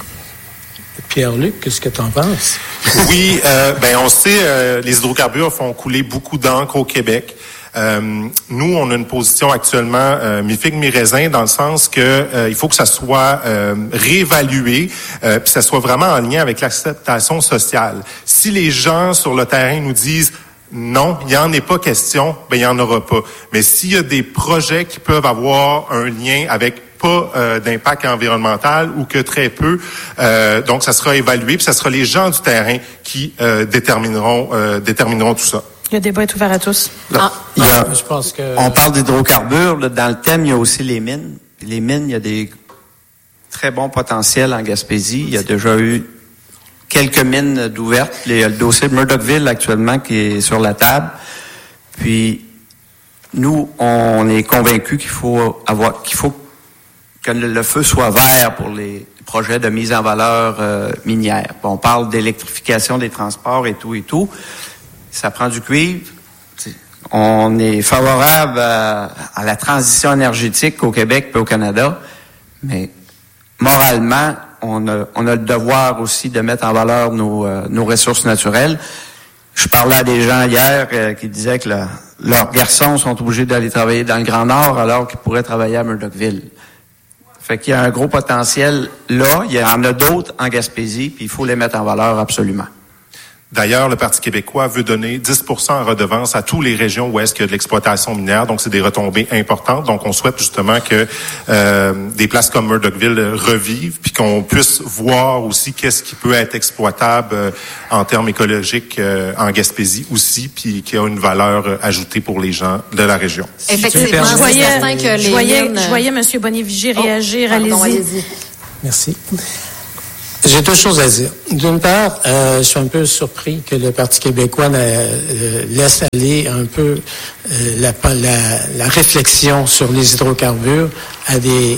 Pierre-Luc, qu'est-ce que tu en penses? Oui, euh, ben on sait, euh, les hydrocarbures font couler beaucoup d'encre au Québec. Euh, nous, on a une position actuellement euh, mi-figue, mi-raisin, dans le sens que euh, il faut que ça soit euh, réévalué, euh, puis ça soit vraiment en lien avec l'acceptation sociale. Si les gens sur le terrain nous disent non, il n'y en est pas question, ben il n'y en aura pas. Mais s'il y a des projets qui peuvent avoir un lien avec pas euh, d'impact environnemental ou que très peu. Euh, donc, ça sera évalué, puis ça sera les gens du terrain qui euh, détermineront euh, détermineront tout ça. Le débat est ouvert à tous. Là, il y a, Je pense que on parle d'hydrocarbures. Là, dans le thème, il y a aussi les mines. Les mines, il y a des très bons potentiels en Gaspésie. Il y a déjà eu quelques mines d'ouvertes. Il y a le dossier de Murdochville actuellement qui est sur la table. Puis, nous, on est convaincus qu'il faut avoir, qu'il faut que le, le feu soit vert pour les projets de mise en valeur euh, minière. Bon, on parle d'électrification des transports et tout et tout. Ça prend du cuivre. On est favorable à, à la transition énergétique au Québec et au Canada, mais moralement, on a, on a le devoir aussi de mettre en valeur nos, euh, nos ressources naturelles. Je parlais à des gens hier euh, qui disaient que la, leurs garçons sont obligés d'aller travailler dans le Grand Nord alors qu'ils pourraient travailler à Murdochville. Fait qu'il y a un gros potentiel là, il y en a d'autres en Gaspésie, puis il faut les mettre en valeur absolument. D'ailleurs, le Parti québécois veut donner dix pour cent en redevance à toutes les régions où est-ce qu'il y a de l'exploitation minière. Donc, c'est des retombées importantes. Donc, on souhaite justement que euh, des places comme Murdochville revivent, puis qu'on puisse voir aussi qu'est-ce qui peut être exploitable euh, en termes écologiques euh, en Gaspésie aussi, puis qui a une valeur euh, ajoutée pour les gens de la région. Effectivement, je voyais, certain que les je voyais, mines... je voyais M. Bonnier-Vigé Oh, réagir. pardon, Allez-y. allez-y. Merci. J'ai deux choses à dire. D'une part, euh, je suis un peu surpris que le Parti québécois euh, laisse aller un peu euh, la, la, la réflexion sur les hydrocarbures à des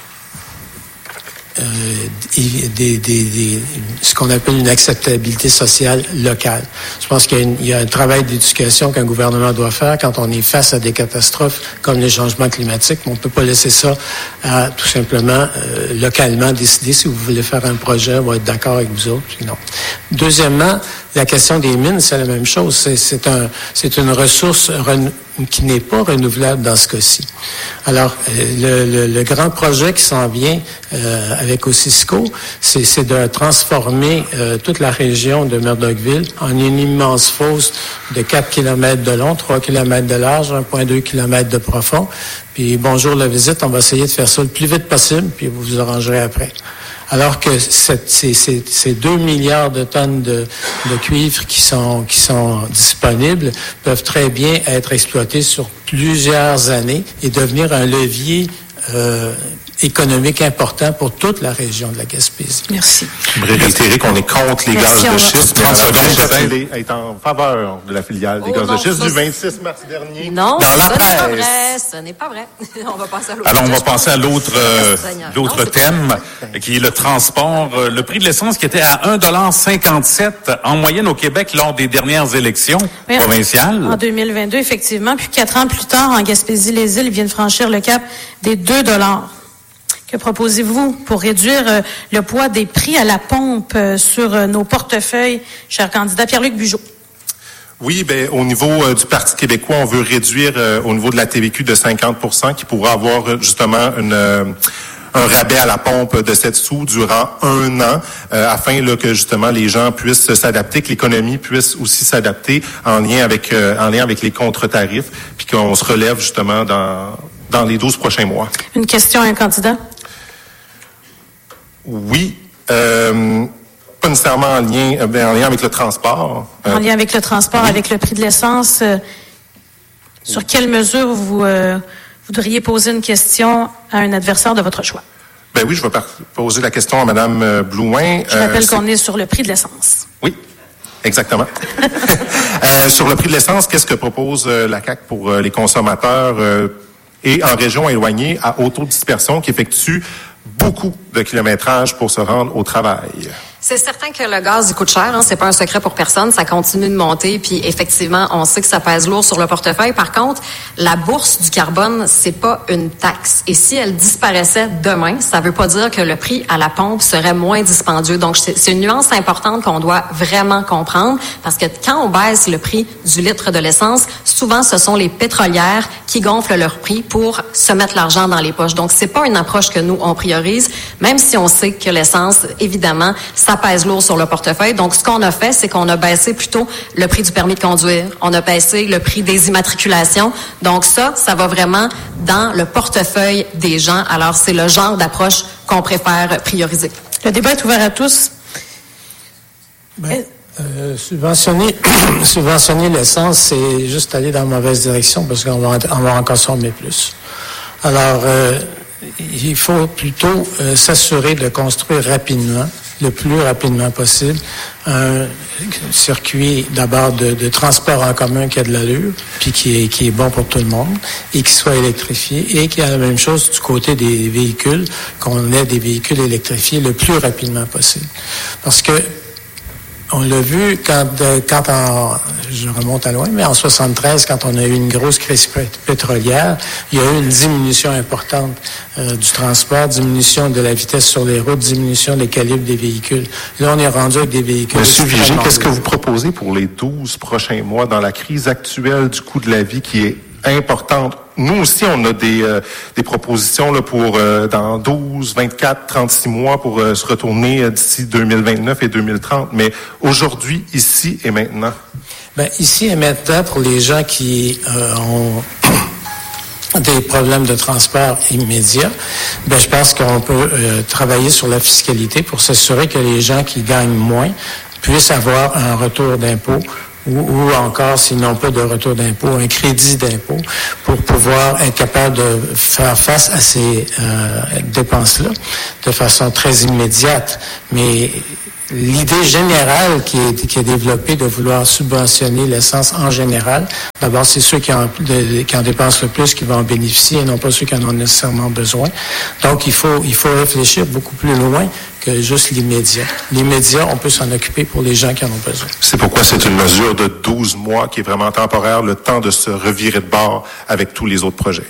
Euh, des, des, des, ce qu'on appelle une acceptabilité sociale locale. Je pense qu'il y a, une, il y a un travail d'éducation qu'un gouvernement doit faire quand on est face à des catastrophes comme les changements climatiques. On ne peut pas laisser ça à tout simplement euh, localement décider si vous voulez faire un projet, on va être d'accord avec vous autres. Puis non. Deuxièmement, la question des mines, c'est la même chose. C'est, c'est, un, c'est une ressource ren- qui n'est pas renouvelable dans ce cas-ci. Alors, le, le, le grand projet qui s'en vient euh, avec Osisko, c'est, c'est de transformer euh, toute la région de Murdochville en une immense fosse de quatre kilomètres de long, trois kilomètres de large, un virgule deux kilomètres de profond. Puis, bonjour la visite, on va essayer de faire ça le plus vite possible, puis vous vous arrangerez après. Alors que cette, ces, ces, ces deux milliards de tonnes de, de cuivre qui sont, qui sont disponibles peuvent très bien être exploités sur plusieurs années et devenir un levier euh, économique important pour toute la région de la Gaspésie. Merci. Je voudrais réitérer qu'on est contre les Merci, gaz de on- schiste. trente secondes, Il est en faveur de la filiale des Oh gaz non, de schiste ça, du c'est- vingt-six mars dernier. Non, dans la ce n'est pas presse. vrai. Ce n'est pas vrai. On va passer à l'autre. Alors, on va sujet, passer à l'autre, euh, Seigneur. l'autre Non, c'est thème, pas qui est le transport. Euh, Le prix de l'essence qui était à un dollar cinquante-sept en moyenne au Québec lors des dernières élections Oui, provinciales. En deux mille vingt-deux, effectivement. Puis quatre ans plus tard, en Gaspésie-les-Îles, ils viennent franchir le cap des deux dollars. Que proposez-vous pour réduire euh, le poids des prix à la pompe euh, sur euh, nos portefeuilles, cher candidat Pierre-Luc Bugeaud? Oui, ben au niveau euh, du Parti québécois, on veut réduire euh, au niveau de la T V Q de cinquante pour cent, qui pourra avoir euh, justement une euh, un rabais à la pompe de sept sous durant un an, euh, afin là, que justement les gens puissent s'adapter, que l'économie puisse aussi s'adapter en lien avec euh, en lien avec les contre-tarifs, puis qu'on se relève justement dans dans les douze prochains mois. Une question à un candidat? Oui, euh, pas nécessairement en lien, euh, ben, en lien avec le transport. Euh, En lien avec le transport, oui. avec le prix de l'essence, euh, sur quelle mesure vous euh, voudriez poser une question à un adversaire de votre choix? Ben oui, je vais par- poser la question à Mme euh, Blouin. Je rappelle Euh, qu'on est sur le prix de l'essence. Oui, exactement. euh, sur le prix de l'essence, qu'est-ce que propose euh, la C A Q pour euh, les consommateurs euh, et en région éloignée à haut taux de dispersion qui effectuent beaucoup de kilométrage pour se rendre au travail? C'est certain que le gaz, il coûte cher, hein, c'est pas un secret pour personne, ça continue de monter, puis effectivement, on sait que ça pèse lourd sur le portefeuille. Par contre, la bourse du carbone, c'est pas une taxe. Et si elle disparaissait demain, ça veut pas dire que le prix à la pompe serait moins dispendieux. Donc, c'est c'est une nuance importante qu'on doit vraiment comprendre, parce que quand on baisse le prix du litre de l'essence, souvent, ce sont les pétrolières qui gonflent leur prix pour se mettre l'argent dans les poches. Donc, c'est pas une approche que nous, on priorise, même si on sait que l'essence, évidemment, ça pèse lourd sur le portefeuille. Donc, ce qu'on a fait, c'est qu'on a baissé plutôt le prix du permis de conduire. On a baissé le prix des immatriculations. Donc, ça, ça va vraiment dans le portefeuille des gens. Alors, c'est le genre d'approche qu'on préfère prioriser. Le débat est ouvert à tous. Ben, euh, subventionner, subventionner l'essence, c'est juste aller dans la mauvaise direction parce qu'on va, on va en consommer plus. Alors, euh, il faut plutôt euh, s'assurer de le construire rapidement le plus rapidement possible un circuit d'abord de, de transport en commun qui a de l'allure, puis qui est, qui est bon pour tout le monde, et qui soit électrifié, et qui a la même chose du côté des véhicules, qu'on ait des véhicules électrifiés le plus rapidement possible. Parce que on l'a vu quand, quand en, je remonte à loin, mais en soixante-treize, quand on a eu une grosse crise pétrolière, il y a eu une diminution importante euh, du transport, diminution de la vitesse sur les routes, diminution des calibres des véhicules. Là, on est rendu avec des véhicules. Monsieur Vigé, qu'est-ce que vous proposez pour les douze prochains mois dans la crise actuelle du coût de la vie qui est importante? Nous aussi, on a des euh, des propositions là pour euh, dans douze, vingt-quatre, trente-six mois pour euh, se retourner euh, d'ici deux mille vingt-neuf et deux mille trente. Mais aujourd'hui, ici et maintenant. Ben ici et maintenant, pour les gens qui euh, ont des problèmes de transport immédiats, ben je pense qu'on peut euh, travailler sur la fiscalité pour s'assurer que les gens qui gagnent moins puissent avoir un retour d'impôt. Ou, ou encore, s'ils n'ont pas de retour d'impôt, un crédit d'impôt pour pouvoir être capable de faire face à ces euh, dépenses-là de façon très immédiate. Mais l'idée générale qui est, qui est développée de vouloir subventionner l'essence en général, d'abord, c'est ceux qui en, de, qui en dépensent le plus qui vont en bénéficier et non pas ceux qui en ont nécessairement besoin. Donc, il faut, il faut réfléchir beaucoup plus loin que juste l'immédiat. L'immédiat, on peut s'en occuper pour les gens qui en ont besoin. C'est pourquoi c'est une mesure de douze mois qui est vraiment temporaire, le temps de se revirer de bord avec tous les autres projets.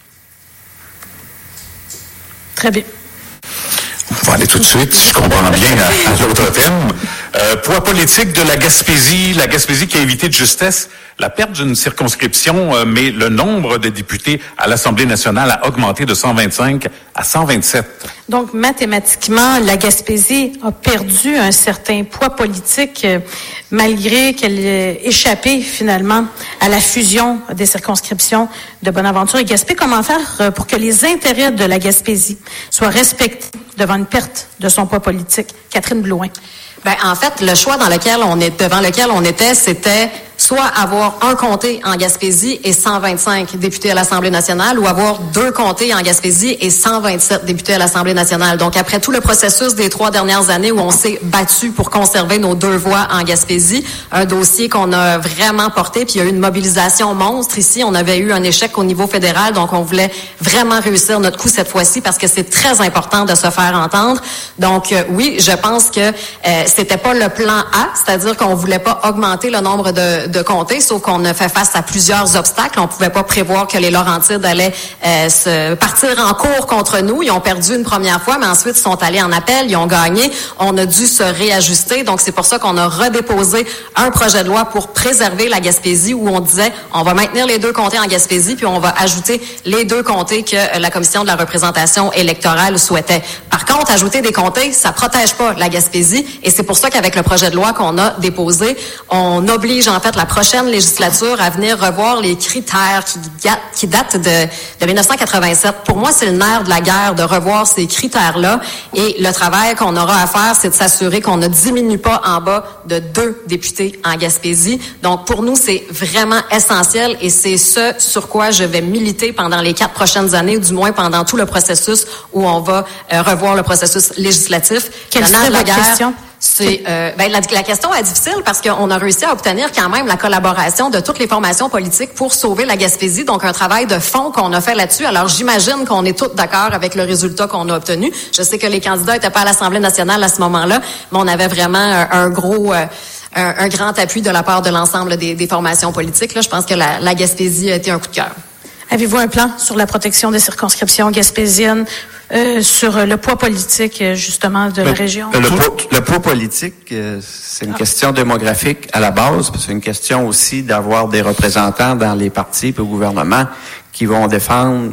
Très bien. On va aller tout de suite, si je comprends bien, à, à l'autre thème. Euh, poids politique de la Gaspésie, la Gaspésie qui a évité de justesse la perte d'une circonscription, euh, mais le nombre de députés à l'Assemblée nationale a augmenté de cent vingt-cinq à cent vingt-sept. Donc, mathématiquement, la Gaspésie a perdu un certain poids politique euh, malgré qu'elle ait échappé finalement à la fusion des circonscriptions de Bonaventure et Gaspé. Comment faire euh, pour que les intérêts de la Gaspésie soient respectés devant une perte de son poids politique? Catherine Blouin. Ben, en fait, le choix dans lequel on est, devant lequel on était, c'était soit avoir un comté en Gaspésie et cent vingt-cinq députés à l'Assemblée nationale, ou avoir deux comtés en Gaspésie et cent vingt-sept députés à l'Assemblée nationale. Donc, après tout le processus des trois dernières années où on s'est battu pour conserver nos deux voix en Gaspésie, un dossier qu'on a vraiment porté, puis il y a eu une mobilisation monstre ici. On avait eu un échec au niveau fédéral, donc on voulait vraiment réussir notre coup cette fois-ci parce que c'est très important de se faire entendre. Donc, euh, oui, je pense que euh, c'était pas le plan A, c'est-à-dire qu'on voulait pas augmenter le nombre de de comtés, sauf qu'on a fait face à plusieurs obstacles. On pouvait pas prévoir que les Laurentides allaient euh, se partir en cours contre nous. Ils ont perdu une première fois, mais ensuite ils sont allés en appel, ils ont gagné. On a dû se réajuster. Donc c'est pour ça qu'on a redéposé un projet de loi pour préserver la Gaspésie, où on disait on va maintenir les deux comtés en Gaspésie, puis on va ajouter les deux comtés que la Commission de la représentation électorale souhaitait. Par contre, ajouter des comtés, ça protège pas la Gaspésie, et c'est pour ça qu'avec le projet de loi qu'on a déposé, on oblige en fait la prochaine législature à venir revoir les critères qui, qui datent de, de dix-neuf cent quatre-vingt-sept. Pour moi, c'est le nerf de la guerre de revoir ces critères-là, et le travail qu'on aura à faire, c'est de s'assurer qu'on ne diminue pas en bas de deux députés en Gaspésie. Donc, pour nous, c'est vraiment essentiel, et c'est ce sur quoi je vais militer pendant les quatre prochaines années, ou du moins pendant tout le processus où on va euh, revoir le processus législatif. Quelle serait la question? C'est euh, ben, la, la question est difficile parce qu'on a réussi à obtenir quand même la collaboration de toutes les formations politiques pour sauver la Gaspésie. Donc, un travail de fond qu'on a fait là-dessus. Alors, j'imagine qu'on est tous d'accord avec le résultat qu'on a obtenu. Je sais que les candidats n'étaient pas à l'Assemblée nationale à ce moment-là, mais on avait vraiment un, un gros... Euh, un, un grand appui de la part de l'ensemble des, des formations politiques. Là, je pense que la, la Gaspésie a été un coup de cœur. Avez-vous un plan sur la protection des circonscriptions gaspésiennes, euh, sur le poids politique, justement, de le, la région? Le poids, le poids politique, euh, c'est une ah. question démographique à la base, puis c'est une question aussi d'avoir des représentants dans les partis et au gouvernement qui vont défendre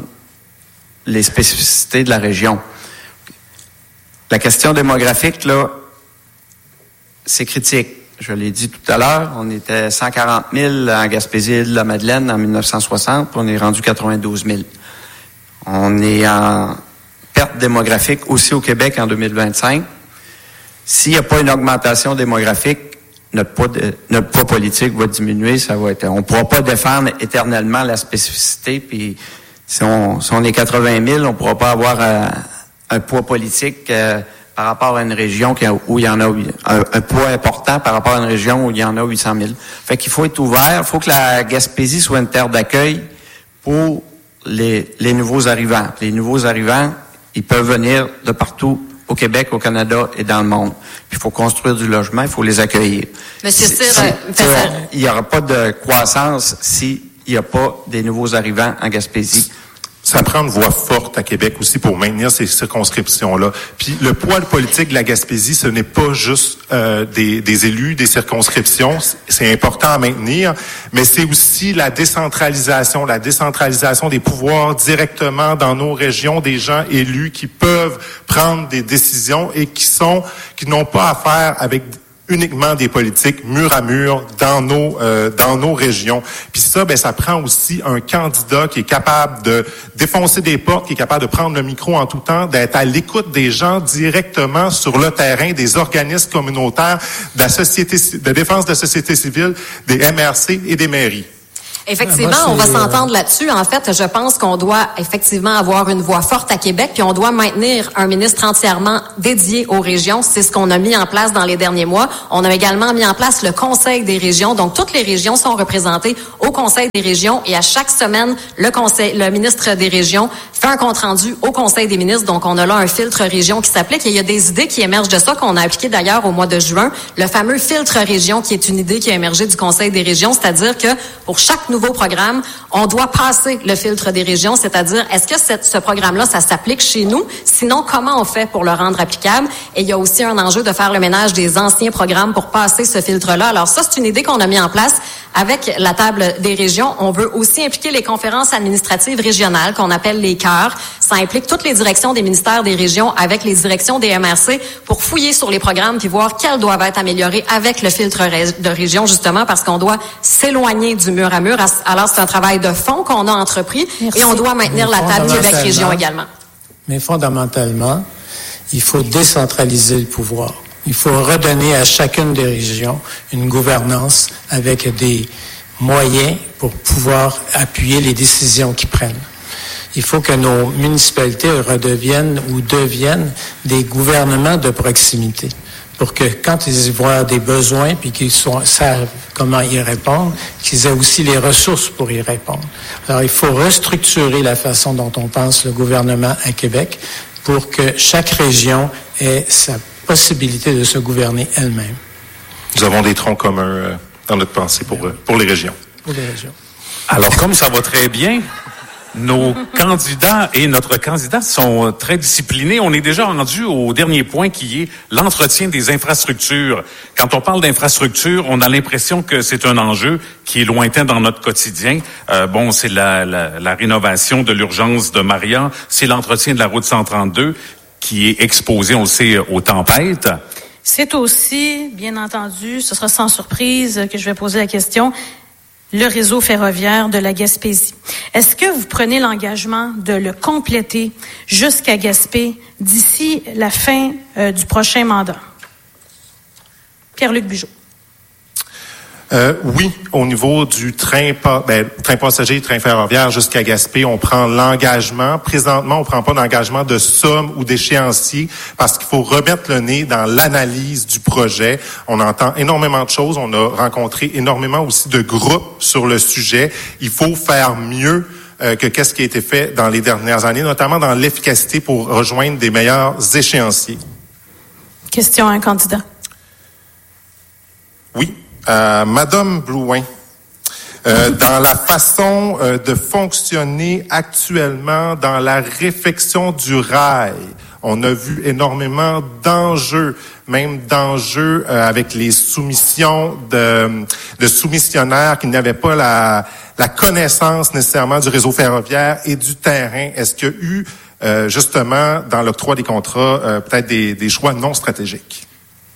les spécificités de la région. La question démographique, là, c'est critique. Je l'ai dit tout à l'heure, on était cent quarante mille en Gaspésie-Île-de-la-Madeleine en mille neuf cent soixante, puis on est rendu quatre-vingt-douze mille. On est en perte démographique aussi au Québec en deux mille vingt-cinq. S'il n'y a pas une augmentation démographique, notre poids, de, notre poids politique va diminuer, ça va être. On ne pourra pas défendre éternellement la spécificité, puis si on, si on est quatre-vingt mille, on ne pourra pas avoir un, un poids politique euh, par rapport à une région qui a, où il y en a un, un poids important par rapport à une région où il y en a huit cent mille. Fait qu'il faut être ouvert, il faut que la Gaspésie soit une terre d'accueil pour les, les nouveaux arrivants. Les nouveaux arrivants, ils peuvent venir de partout au Québec, au Canada et dans le monde. Puis il faut construire du logement, il faut les accueillir. Monsieur Cyr, si, euh, il n'y aura pas de croissance s'il n'y a pas des nouveaux arrivants en Gaspésie. Ça prend une voix forte à Québec aussi pour maintenir ces circonscriptions-là. Puis le poids politique de la Gaspésie, ce n'est pas juste euh, des, des élus, des circonscriptions. C'est important à maintenir, mais c'est aussi la décentralisation, la décentralisation des pouvoirs directement dans nos régions, des gens élus qui peuvent prendre des décisions et qui sont, qui n'ont pas à faire avec uniquement des politiques mur à mur dans nos euh, dans nos régions. Puis ça, ben ça prend aussi un candidat qui est capable de défoncer des portes, qui est capable de prendre le micro en tout temps, d'être à l'écoute des gens directement sur le terrain, des organismes communautaires, de la société de défense de la société civile, des M R C et des mairies. Effectivement, Moi, on va c'est, s'entendre euh... là-dessus. En fait, je pense qu'on doit effectivement avoir une voix forte à Québec, puis on doit maintenir un ministre entièrement dédié aux régions. C'est ce qu'on a mis en place dans les derniers mois. On a également mis en place le Conseil des régions. Donc, toutes les régions sont représentées au Conseil des régions et à chaque semaine, le conseil, le ministre des régions fait un compte-rendu au Conseil des ministres. Donc, on a là un filtre région qui s'applique et il y a des idées qui émergent de ça qu'on a appliqué d'ailleurs au mois de juin. Le fameux filtre région qui est une idée qui a émergé du Conseil des régions, c'est-à-dire que pour chaque nouveau programme, on doit passer le filtre des régions, c'est-à-dire est-ce que cette, ce programme-là, ça s'applique chez nous? Sinon, comment on fait pour le rendre applicable? Et il y a aussi un enjeu de faire le ménage des anciens programmes pour passer ce filtre-là. Alors ça, c'est une idée qu'on a mis en place avec la table des régions. On veut aussi impliquer les conférences administratives régionales qu'on appelle les cœurs. Ça implique toutes les directions des ministères des régions avec les directions des M R C pour fouiller sur les programmes puis voir quels doivent être améliorés avec le filtre de région, justement parce qu'on doit s'éloigner du mur à mur. Alors, c'est un travail de fond qu'on a entrepris. Merci. Et on doit maintenir la table Québec-Région également. Mais fondamentalement, il faut décentraliser le pouvoir. Il faut redonner à chacune des régions une gouvernance avec des moyens pour pouvoir appuyer les décisions qu'ils prennent. Il faut que nos municipalités redeviennent ou deviennent des gouvernements de proximité pour que quand ils voient des besoins puis qu'ils sont, savent comment y répondre, qu'ils aient aussi les ressources pour y répondre. Alors, il faut restructurer la façon dont on pense le gouvernement à Québec pour que chaque région ait sa possibilité de se gouverner elle-même. Nous avons des troncs communs euh, dans notre pensée pour, euh, pour les régions. Pour les régions. Alors, comme ça va très bien, nos candidats et notre candidat sont très disciplinés. On est déjà rendu au dernier point qui est l'entretien des infrastructures. Quand on parle d'infrastructures, on a l'impression que c'est un enjeu qui est lointain dans notre quotidien. Euh, bon, c'est la, la, la rénovation de l'urgence de Maria, c'est l'entretien de la route cent trente-deux qui est exposé, on le sait, aux tempêtes. C'est aussi, bien entendu, ce sera sans surprise que je vais poser la question, le réseau ferroviaire de la Gaspésie. Est-ce que vous prenez l'engagement de le compléter jusqu'à Gaspé d'ici la fin euh, du prochain mandat? Pierre-Luc Bugeaud. Euh, oui, au niveau du train, ben, train passager, train ferroviaire jusqu'à Gaspé, on prend l'engagement. Présentement, on prend pas d'engagement de somme ou d'échéancier parce qu'il faut remettre le nez dans l'analyse du projet. On entend énormément de choses. On a rencontré énormément aussi de groupes sur le sujet. Il faut faire mieux euh, que qu'est-ce qui a été fait dans les dernières années, notamment dans l'efficacité pour rejoindre des meilleurs échéanciers. Question à un candidat. Oui. Euh, Madame Blouin, euh, dans la façon euh, de fonctionner actuellement dans la réfection du rail, on a vu énormément d'enjeux, même d'enjeux euh, avec les soumissions de, de soumissionnaires qui n'avaient pas la, la connaissance nécessairement du réseau ferroviaire et du terrain. Est-ce qu'il y a eu euh, justement dans l'octroi des contrats euh, peut-être des, des choix non stratégiques?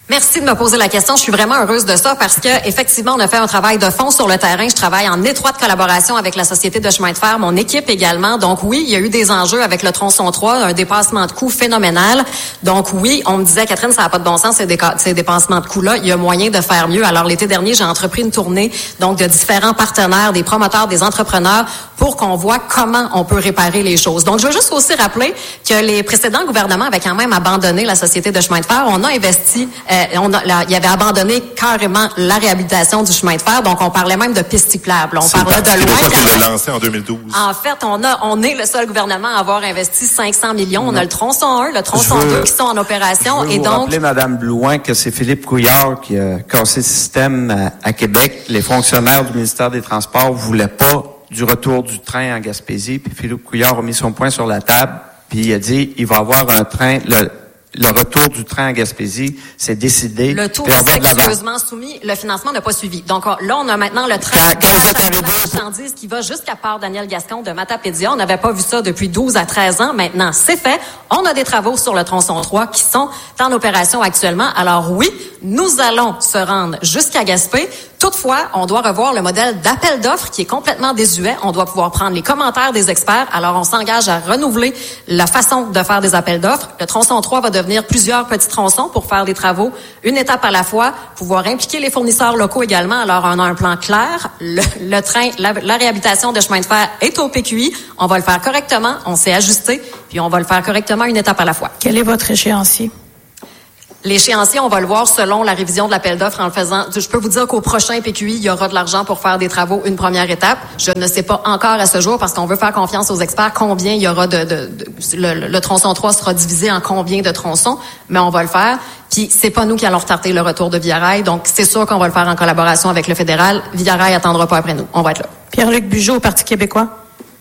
Merci de me poser la question. Je suis vraiment heureuse de ça parce que effectivement, on a fait un travail de fond sur le terrain. Je travaille en étroite collaboration avec la Société de chemin de fer, mon équipe également. Donc oui, il y a eu des enjeux avec le tronçon trois, un dépassement de coûts phénoménal. Donc oui, on me disait, Catherine, ça n'a pas de bon sens, ces, déca- ces dépassements de coûts-là. Il y a moyen de faire mieux. Alors l'été dernier, j'ai entrepris une tournée donc de différents partenaires, des promoteurs, des entrepreneurs, pour qu'on voit comment on peut réparer les choses. Donc je veux juste aussi rappeler que les précédents gouvernements avaient quand même abandonné la Société de chemin de fer. On a investi... Euh, On a, là, il avait abandonné carrément la réhabilitation du chemin de fer, donc on parlait même de pistes cyclables. On C'est parlait de loin. C'est l'a lancé en deux mille douze. En fait, on a, on est le seul gouvernement à avoir investi cinq cents millions. On non. a le tronçon un, le tronçon veux, deux qui sont en opération. Je veux et vous donc, rappeler, Mme Blouin, que c'est Philippe Couillard qui a cassé le système à, à Québec. Les fonctionnaires du ministère des Transports voulaient pas du retour du train en Gaspésie, puis Philippe Couillard a mis son poing sur la table, puis il a dit, il va y avoir un train, le, le retour du train en Gaspésie, c'est décidé. le tour est exclusivement soumis, le financement n'a pas suivi. Donc là, on a maintenant le train Quand- quand vous êtes arrivé- de marchandises qui va jusqu'à Port Daniel Gascon de Matapédia. On n'avait pas vu ça depuis douze à treize ans. Maintenant, c'est fait. On a des travaux sur le tronçon trois qui sont en opération actuellement. Alors oui, nous allons se rendre jusqu'à Gaspé. Toutefois, on doit revoir le modèle d'appel d'offres qui est complètement désuet. On doit pouvoir prendre les commentaires des experts. Alors, on s'engage à renouveler la façon de faire des appels d'offres. Le tronçon trois va devenir plusieurs petits tronçons pour faire des travaux, une étape à la fois, pouvoir impliquer les fournisseurs locaux également. Alors, on a un plan clair. Le, le train, la, la réhabilitation de chemin de fer est au P Q I. On va le faire correctement. On s'est ajusté. Puis, on va le faire correctement, une étape à la fois. Quel est votre échéancier? L'échéancier, on va le voir selon la révision de l'appel d'offres en le faisant. Je peux vous dire qu'au prochain P Q I, il y aura de l'argent pour faire des travaux, une première étape. Je ne sais pas encore à ce jour parce qu'on veut faire confiance aux experts combien il y aura de, de, de le, le tronçon trois sera divisé en combien de tronçons, mais on va le faire. Puis c'est pas nous qui allons retarder le retour de Via Rail, donc c'est sûr qu'on va le faire en collaboration avec le fédéral. Via Rail attendra pas après nous. On va être là. Pierre-Luc Bugeaud, au Parti québécois.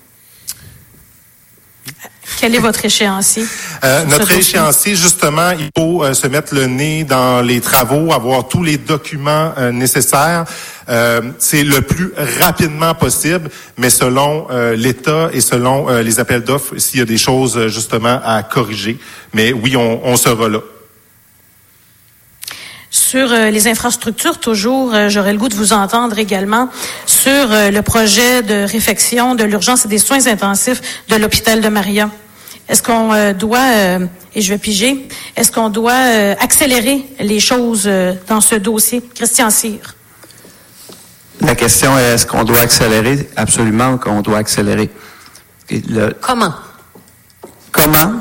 Quel est votre échéancier? Euh, notre dossier? échéancier, justement, il faut euh, se mettre le nez dans les travaux, avoir tous les documents euh, nécessaires. Euh, c'est le plus rapidement possible, mais selon euh, l'État et selon euh, les appels d'offres, s'il y a des choses euh, justement à corriger. Mais oui, on, on sera là. Sur euh, les infrastructures, toujours, euh, j'aurais le goût de vous entendre également sur euh, le projet de réfection de l'urgence et des soins intensifs de l'hôpital de Maria. Est-ce qu'on euh, doit, euh, et je vais piger, est-ce qu'on doit euh, accélérer les choses euh, dans ce dossier? Christian Cyr. La question est, est-ce qu'on doit accélérer? Absolument qu'on doit accélérer. Et le, Comment? comment?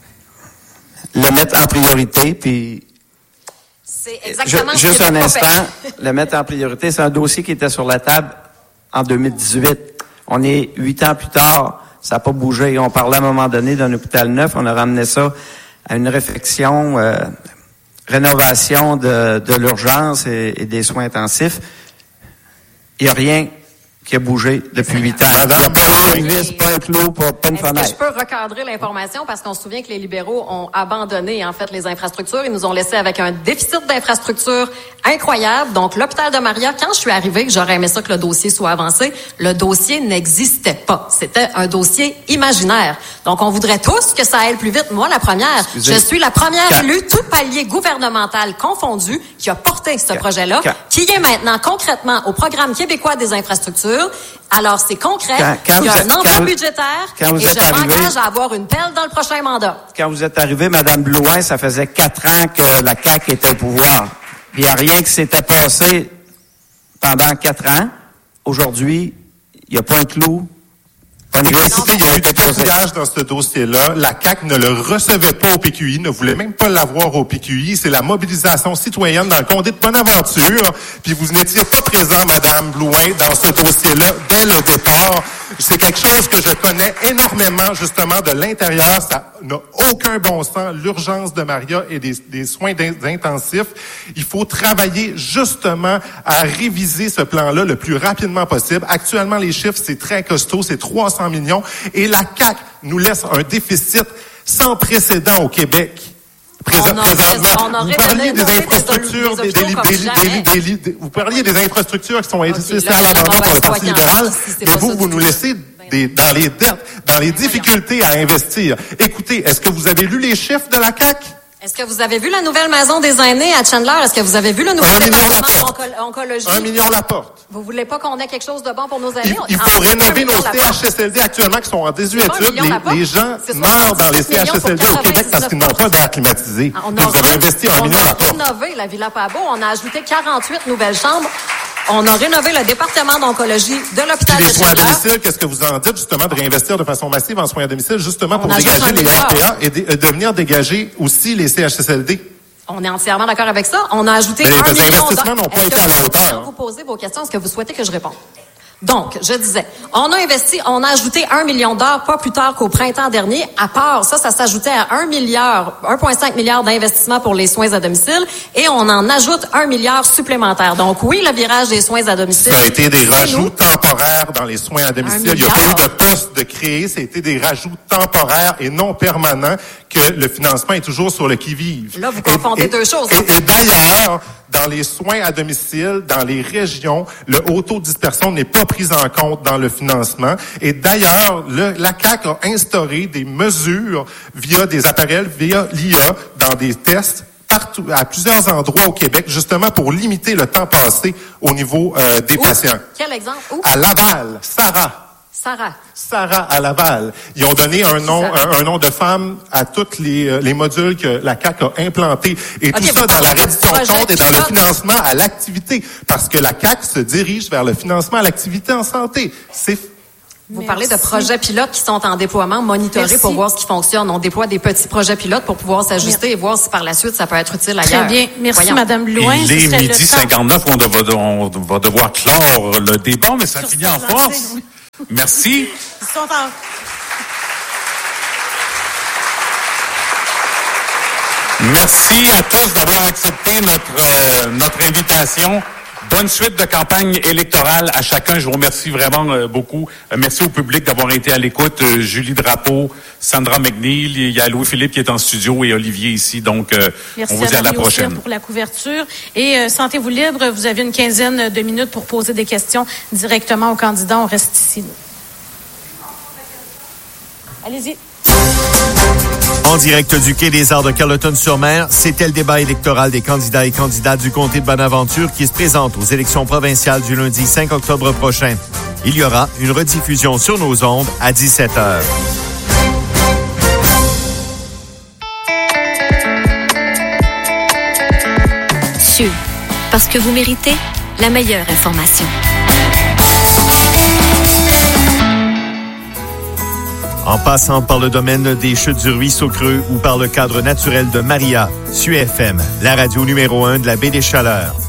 Le mettre en priorité, puis C'est exactement Ju- ce juste qui un était pas instant, fait. le mettre en priorité, c'est un dossier qui était sur la table en deux mille dix-huit. On est huit ans plus tard, ça n'a pas bougé. On parlait à un moment donné d'un hôpital neuf, on a ramené ça à une réflexion, euh, rénovation de, de l'urgence et, et des soins intensifs. Il n'y a rien qui a bougé depuis huit ans. Il n'y a pas eu une vis, pas un clou, pas, pas une Est-ce que fenêtre. je peux recadrer l'information parce qu'on se souvient que les libéraux ont abandonné en fait les infrastructures. Ils nous ont laissé avec un déficit d'infrastructures incroyable. Donc l'hôpital de Maria, quand je suis arrivée, j'aurais aimé ça que le dossier soit avancé. Le dossier n'existait pas. C'était un dossier imaginaire. Donc on voudrait tous que ça aille plus vite. Moi, la première, Excusez. je suis la première Quand- élue, tout palier gouvernemental confondu, qui a porté ce Quand- projet-là, quand- qui est maintenant concrètement au programme québécois des infrastructures. Alors c'est concret. Quand- quand Il y a vous un êtes- enjeu quand- budgétaire quand vous et êtes je arrivé- m'engage à avoir une pelle dans le prochain mandat. Quand vous êtes arrivé, Mme Blouin, ça faisait quatre ans que la C A Q était au pouvoir. Puis il n'y a rien qui s'était passé pendant quatre ans. Aujourd'hui, il n'y a pas un clou, pas une vis Écoutez, il y qui a a eu été du posée. cafouillage dans ce dossier-là. La C A Q ne le recevait pas au P Q I, ne voulait même pas l'avoir au P Q I. C'est la mobilisation citoyenne dans le comté de Bonaventure. Puis vous n'étiez pas présent, Madame Blouin, dans ce dossier-là dès le départ. C'est quelque chose que je connais énormément, justement, de l'intérieur. Ça n'a aucun bon sens. L'urgence de Maria et des, des soins d'in- intensifs. Il faut travailler, justement, à réviser ce plan-là le plus rapidement possible. Actuellement, les chiffres, c'est très costaud. C'est trois cents millions. Et la C A Q nous laisse un déficit sans précédent au Québec. Présent- On aurait- présentement, on aurait vous parliez donné- des donné des infrastructures, hôpitaux des, des, comme des- jamais. des- des- des- vous parliez des infrastructures qui sont laissées là, à l'abandon on va par le être Parti croyant, libéral, si c'est mais pas vous, ça vous du nous tout. laissez des, dans les dettes, dans les difficultés à investir. Écoutez, est-ce que vous avez lu les chiffres de la C A Q? Est-ce que vous avez vu la nouvelle maison des aînés à Chandler? Est-ce que vous avez vu le nouveau Un million la département porte. d'oncologie? Un million la porte. Vous voulez pas qu'on ait quelque chose de bon pour nos aînés? Il, il faut rénover nos C H S L D actuellement qui sont en désuétude. Les, les gens meurent dans les C H S L D au Québec parce qu'ils n'ont pas d'air climatisé. On Vous avez investi un million la porte. On a rénové la Villa Pabot. On a ajouté quarante-huit nouvelles chambres. On a rénové le département d'oncologie de l'hôpital de Les soins à Chandler. domicile, qu'est-ce que vous en dites justement de réinvestir de façon massive en soins à domicile, justement pour On ajoute dégager un les milliard. R P A et de, de venir dégager aussi les C H S L D? On est entièrement d'accord avec ça. On a ajouté Mais les un million investissements n'ont pas Est-ce été que à la vous- hauteur. Quand vous posez vos questions, est-ce que vous souhaitez que je réponde? Donc, je disais, on a investi, on a ajouté un million d'heures pas plus tard qu'au printemps dernier. À part ça, ça s'ajoutait à un milliard, un virgule cinq milliard d'investissements pour les soins à domicile et on en ajoute un milliard supplémentaire. Donc oui, le virage des soins à domicile. Ça a été des c'est rajouts nous. temporaires dans les soins à domicile. Un Il n'y a pas eu milliard. de poste de créer, ça a été des rajouts temporaires et non permanents que le financement est toujours sur le qui-vive. Là, vous confondez Et- deux choses. Et, et d'ailleurs, dans les soins à domicile, dans les régions, le haut taux de dispersion n'est pas pris en compte dans le financement. Et d'ailleurs, le, la C A Q a instauré des mesures via des appareils, via l'I A, dans des tests partout, à plusieurs endroits au Québec, justement pour limiter le temps passé au niveau euh, des Où? patients. Quel exemple? Où? À Laval, Sarah. Sarah. Sarah à Laval. Ils ont donné un nom, un, un nom de femme à tous les, euh, les modules que la C A Q a implantés. Et Ok, tout ça vous dans la parlez de reddition de projet compte et dans le pilote. financement à l'activité. Parce que la C A Q se dirige vers le financement à l'activité en santé. C'est Vous Merci. parlez de projets pilotes qui sont en déploiement, monitorés Merci. pour voir ce qui fonctionne. On déploie des petits projets pilotes pour pouvoir s'ajuster et voir si par la suite ça peut être utile ailleurs. Très bien. Merci, Voyons. Madame Blouin. Il Ce est serait le midi temps. cinquante-neuf, on, devra- on va devoir clore le débat, mais ça Sur finit en ce lancé, force. oui. Merci. Ils sont en... Merci à tous d'avoir accepté notre, euh, notre invitation. Bonne suite de campagne électorale à chacun. Je vous remercie vraiment euh, beaucoup. Euh, merci au public d'avoir été à l'écoute. Euh, Julie Drapeau, Sandra McNeil, il y a Louis-Philippe qui est en studio et Olivier ici. Donc, euh, Merci on vous dit à la Marie Auclair prochaine. pour la couverture. Et euh, sentez-vous libre, vous avez une quinzaine de minutes pour poser des questions directement aux candidats. On reste ici. Allez-y. En direct du Quai des Arts de Carleton-sur-Mer, c'était le débat électoral des candidats et candidates du comté de Bonaventure qui se présente aux élections provinciales du lundi cinq octobre prochain. Il y aura une rediffusion sur nos ondes à dix-sept heures. C U, parce que vous méritez la meilleure information. En passant par le domaine des chutes du Ruisseau Creux ou par le cadre naturel de Maria, S U F M, la radio numéro un de la baie des Chaleurs.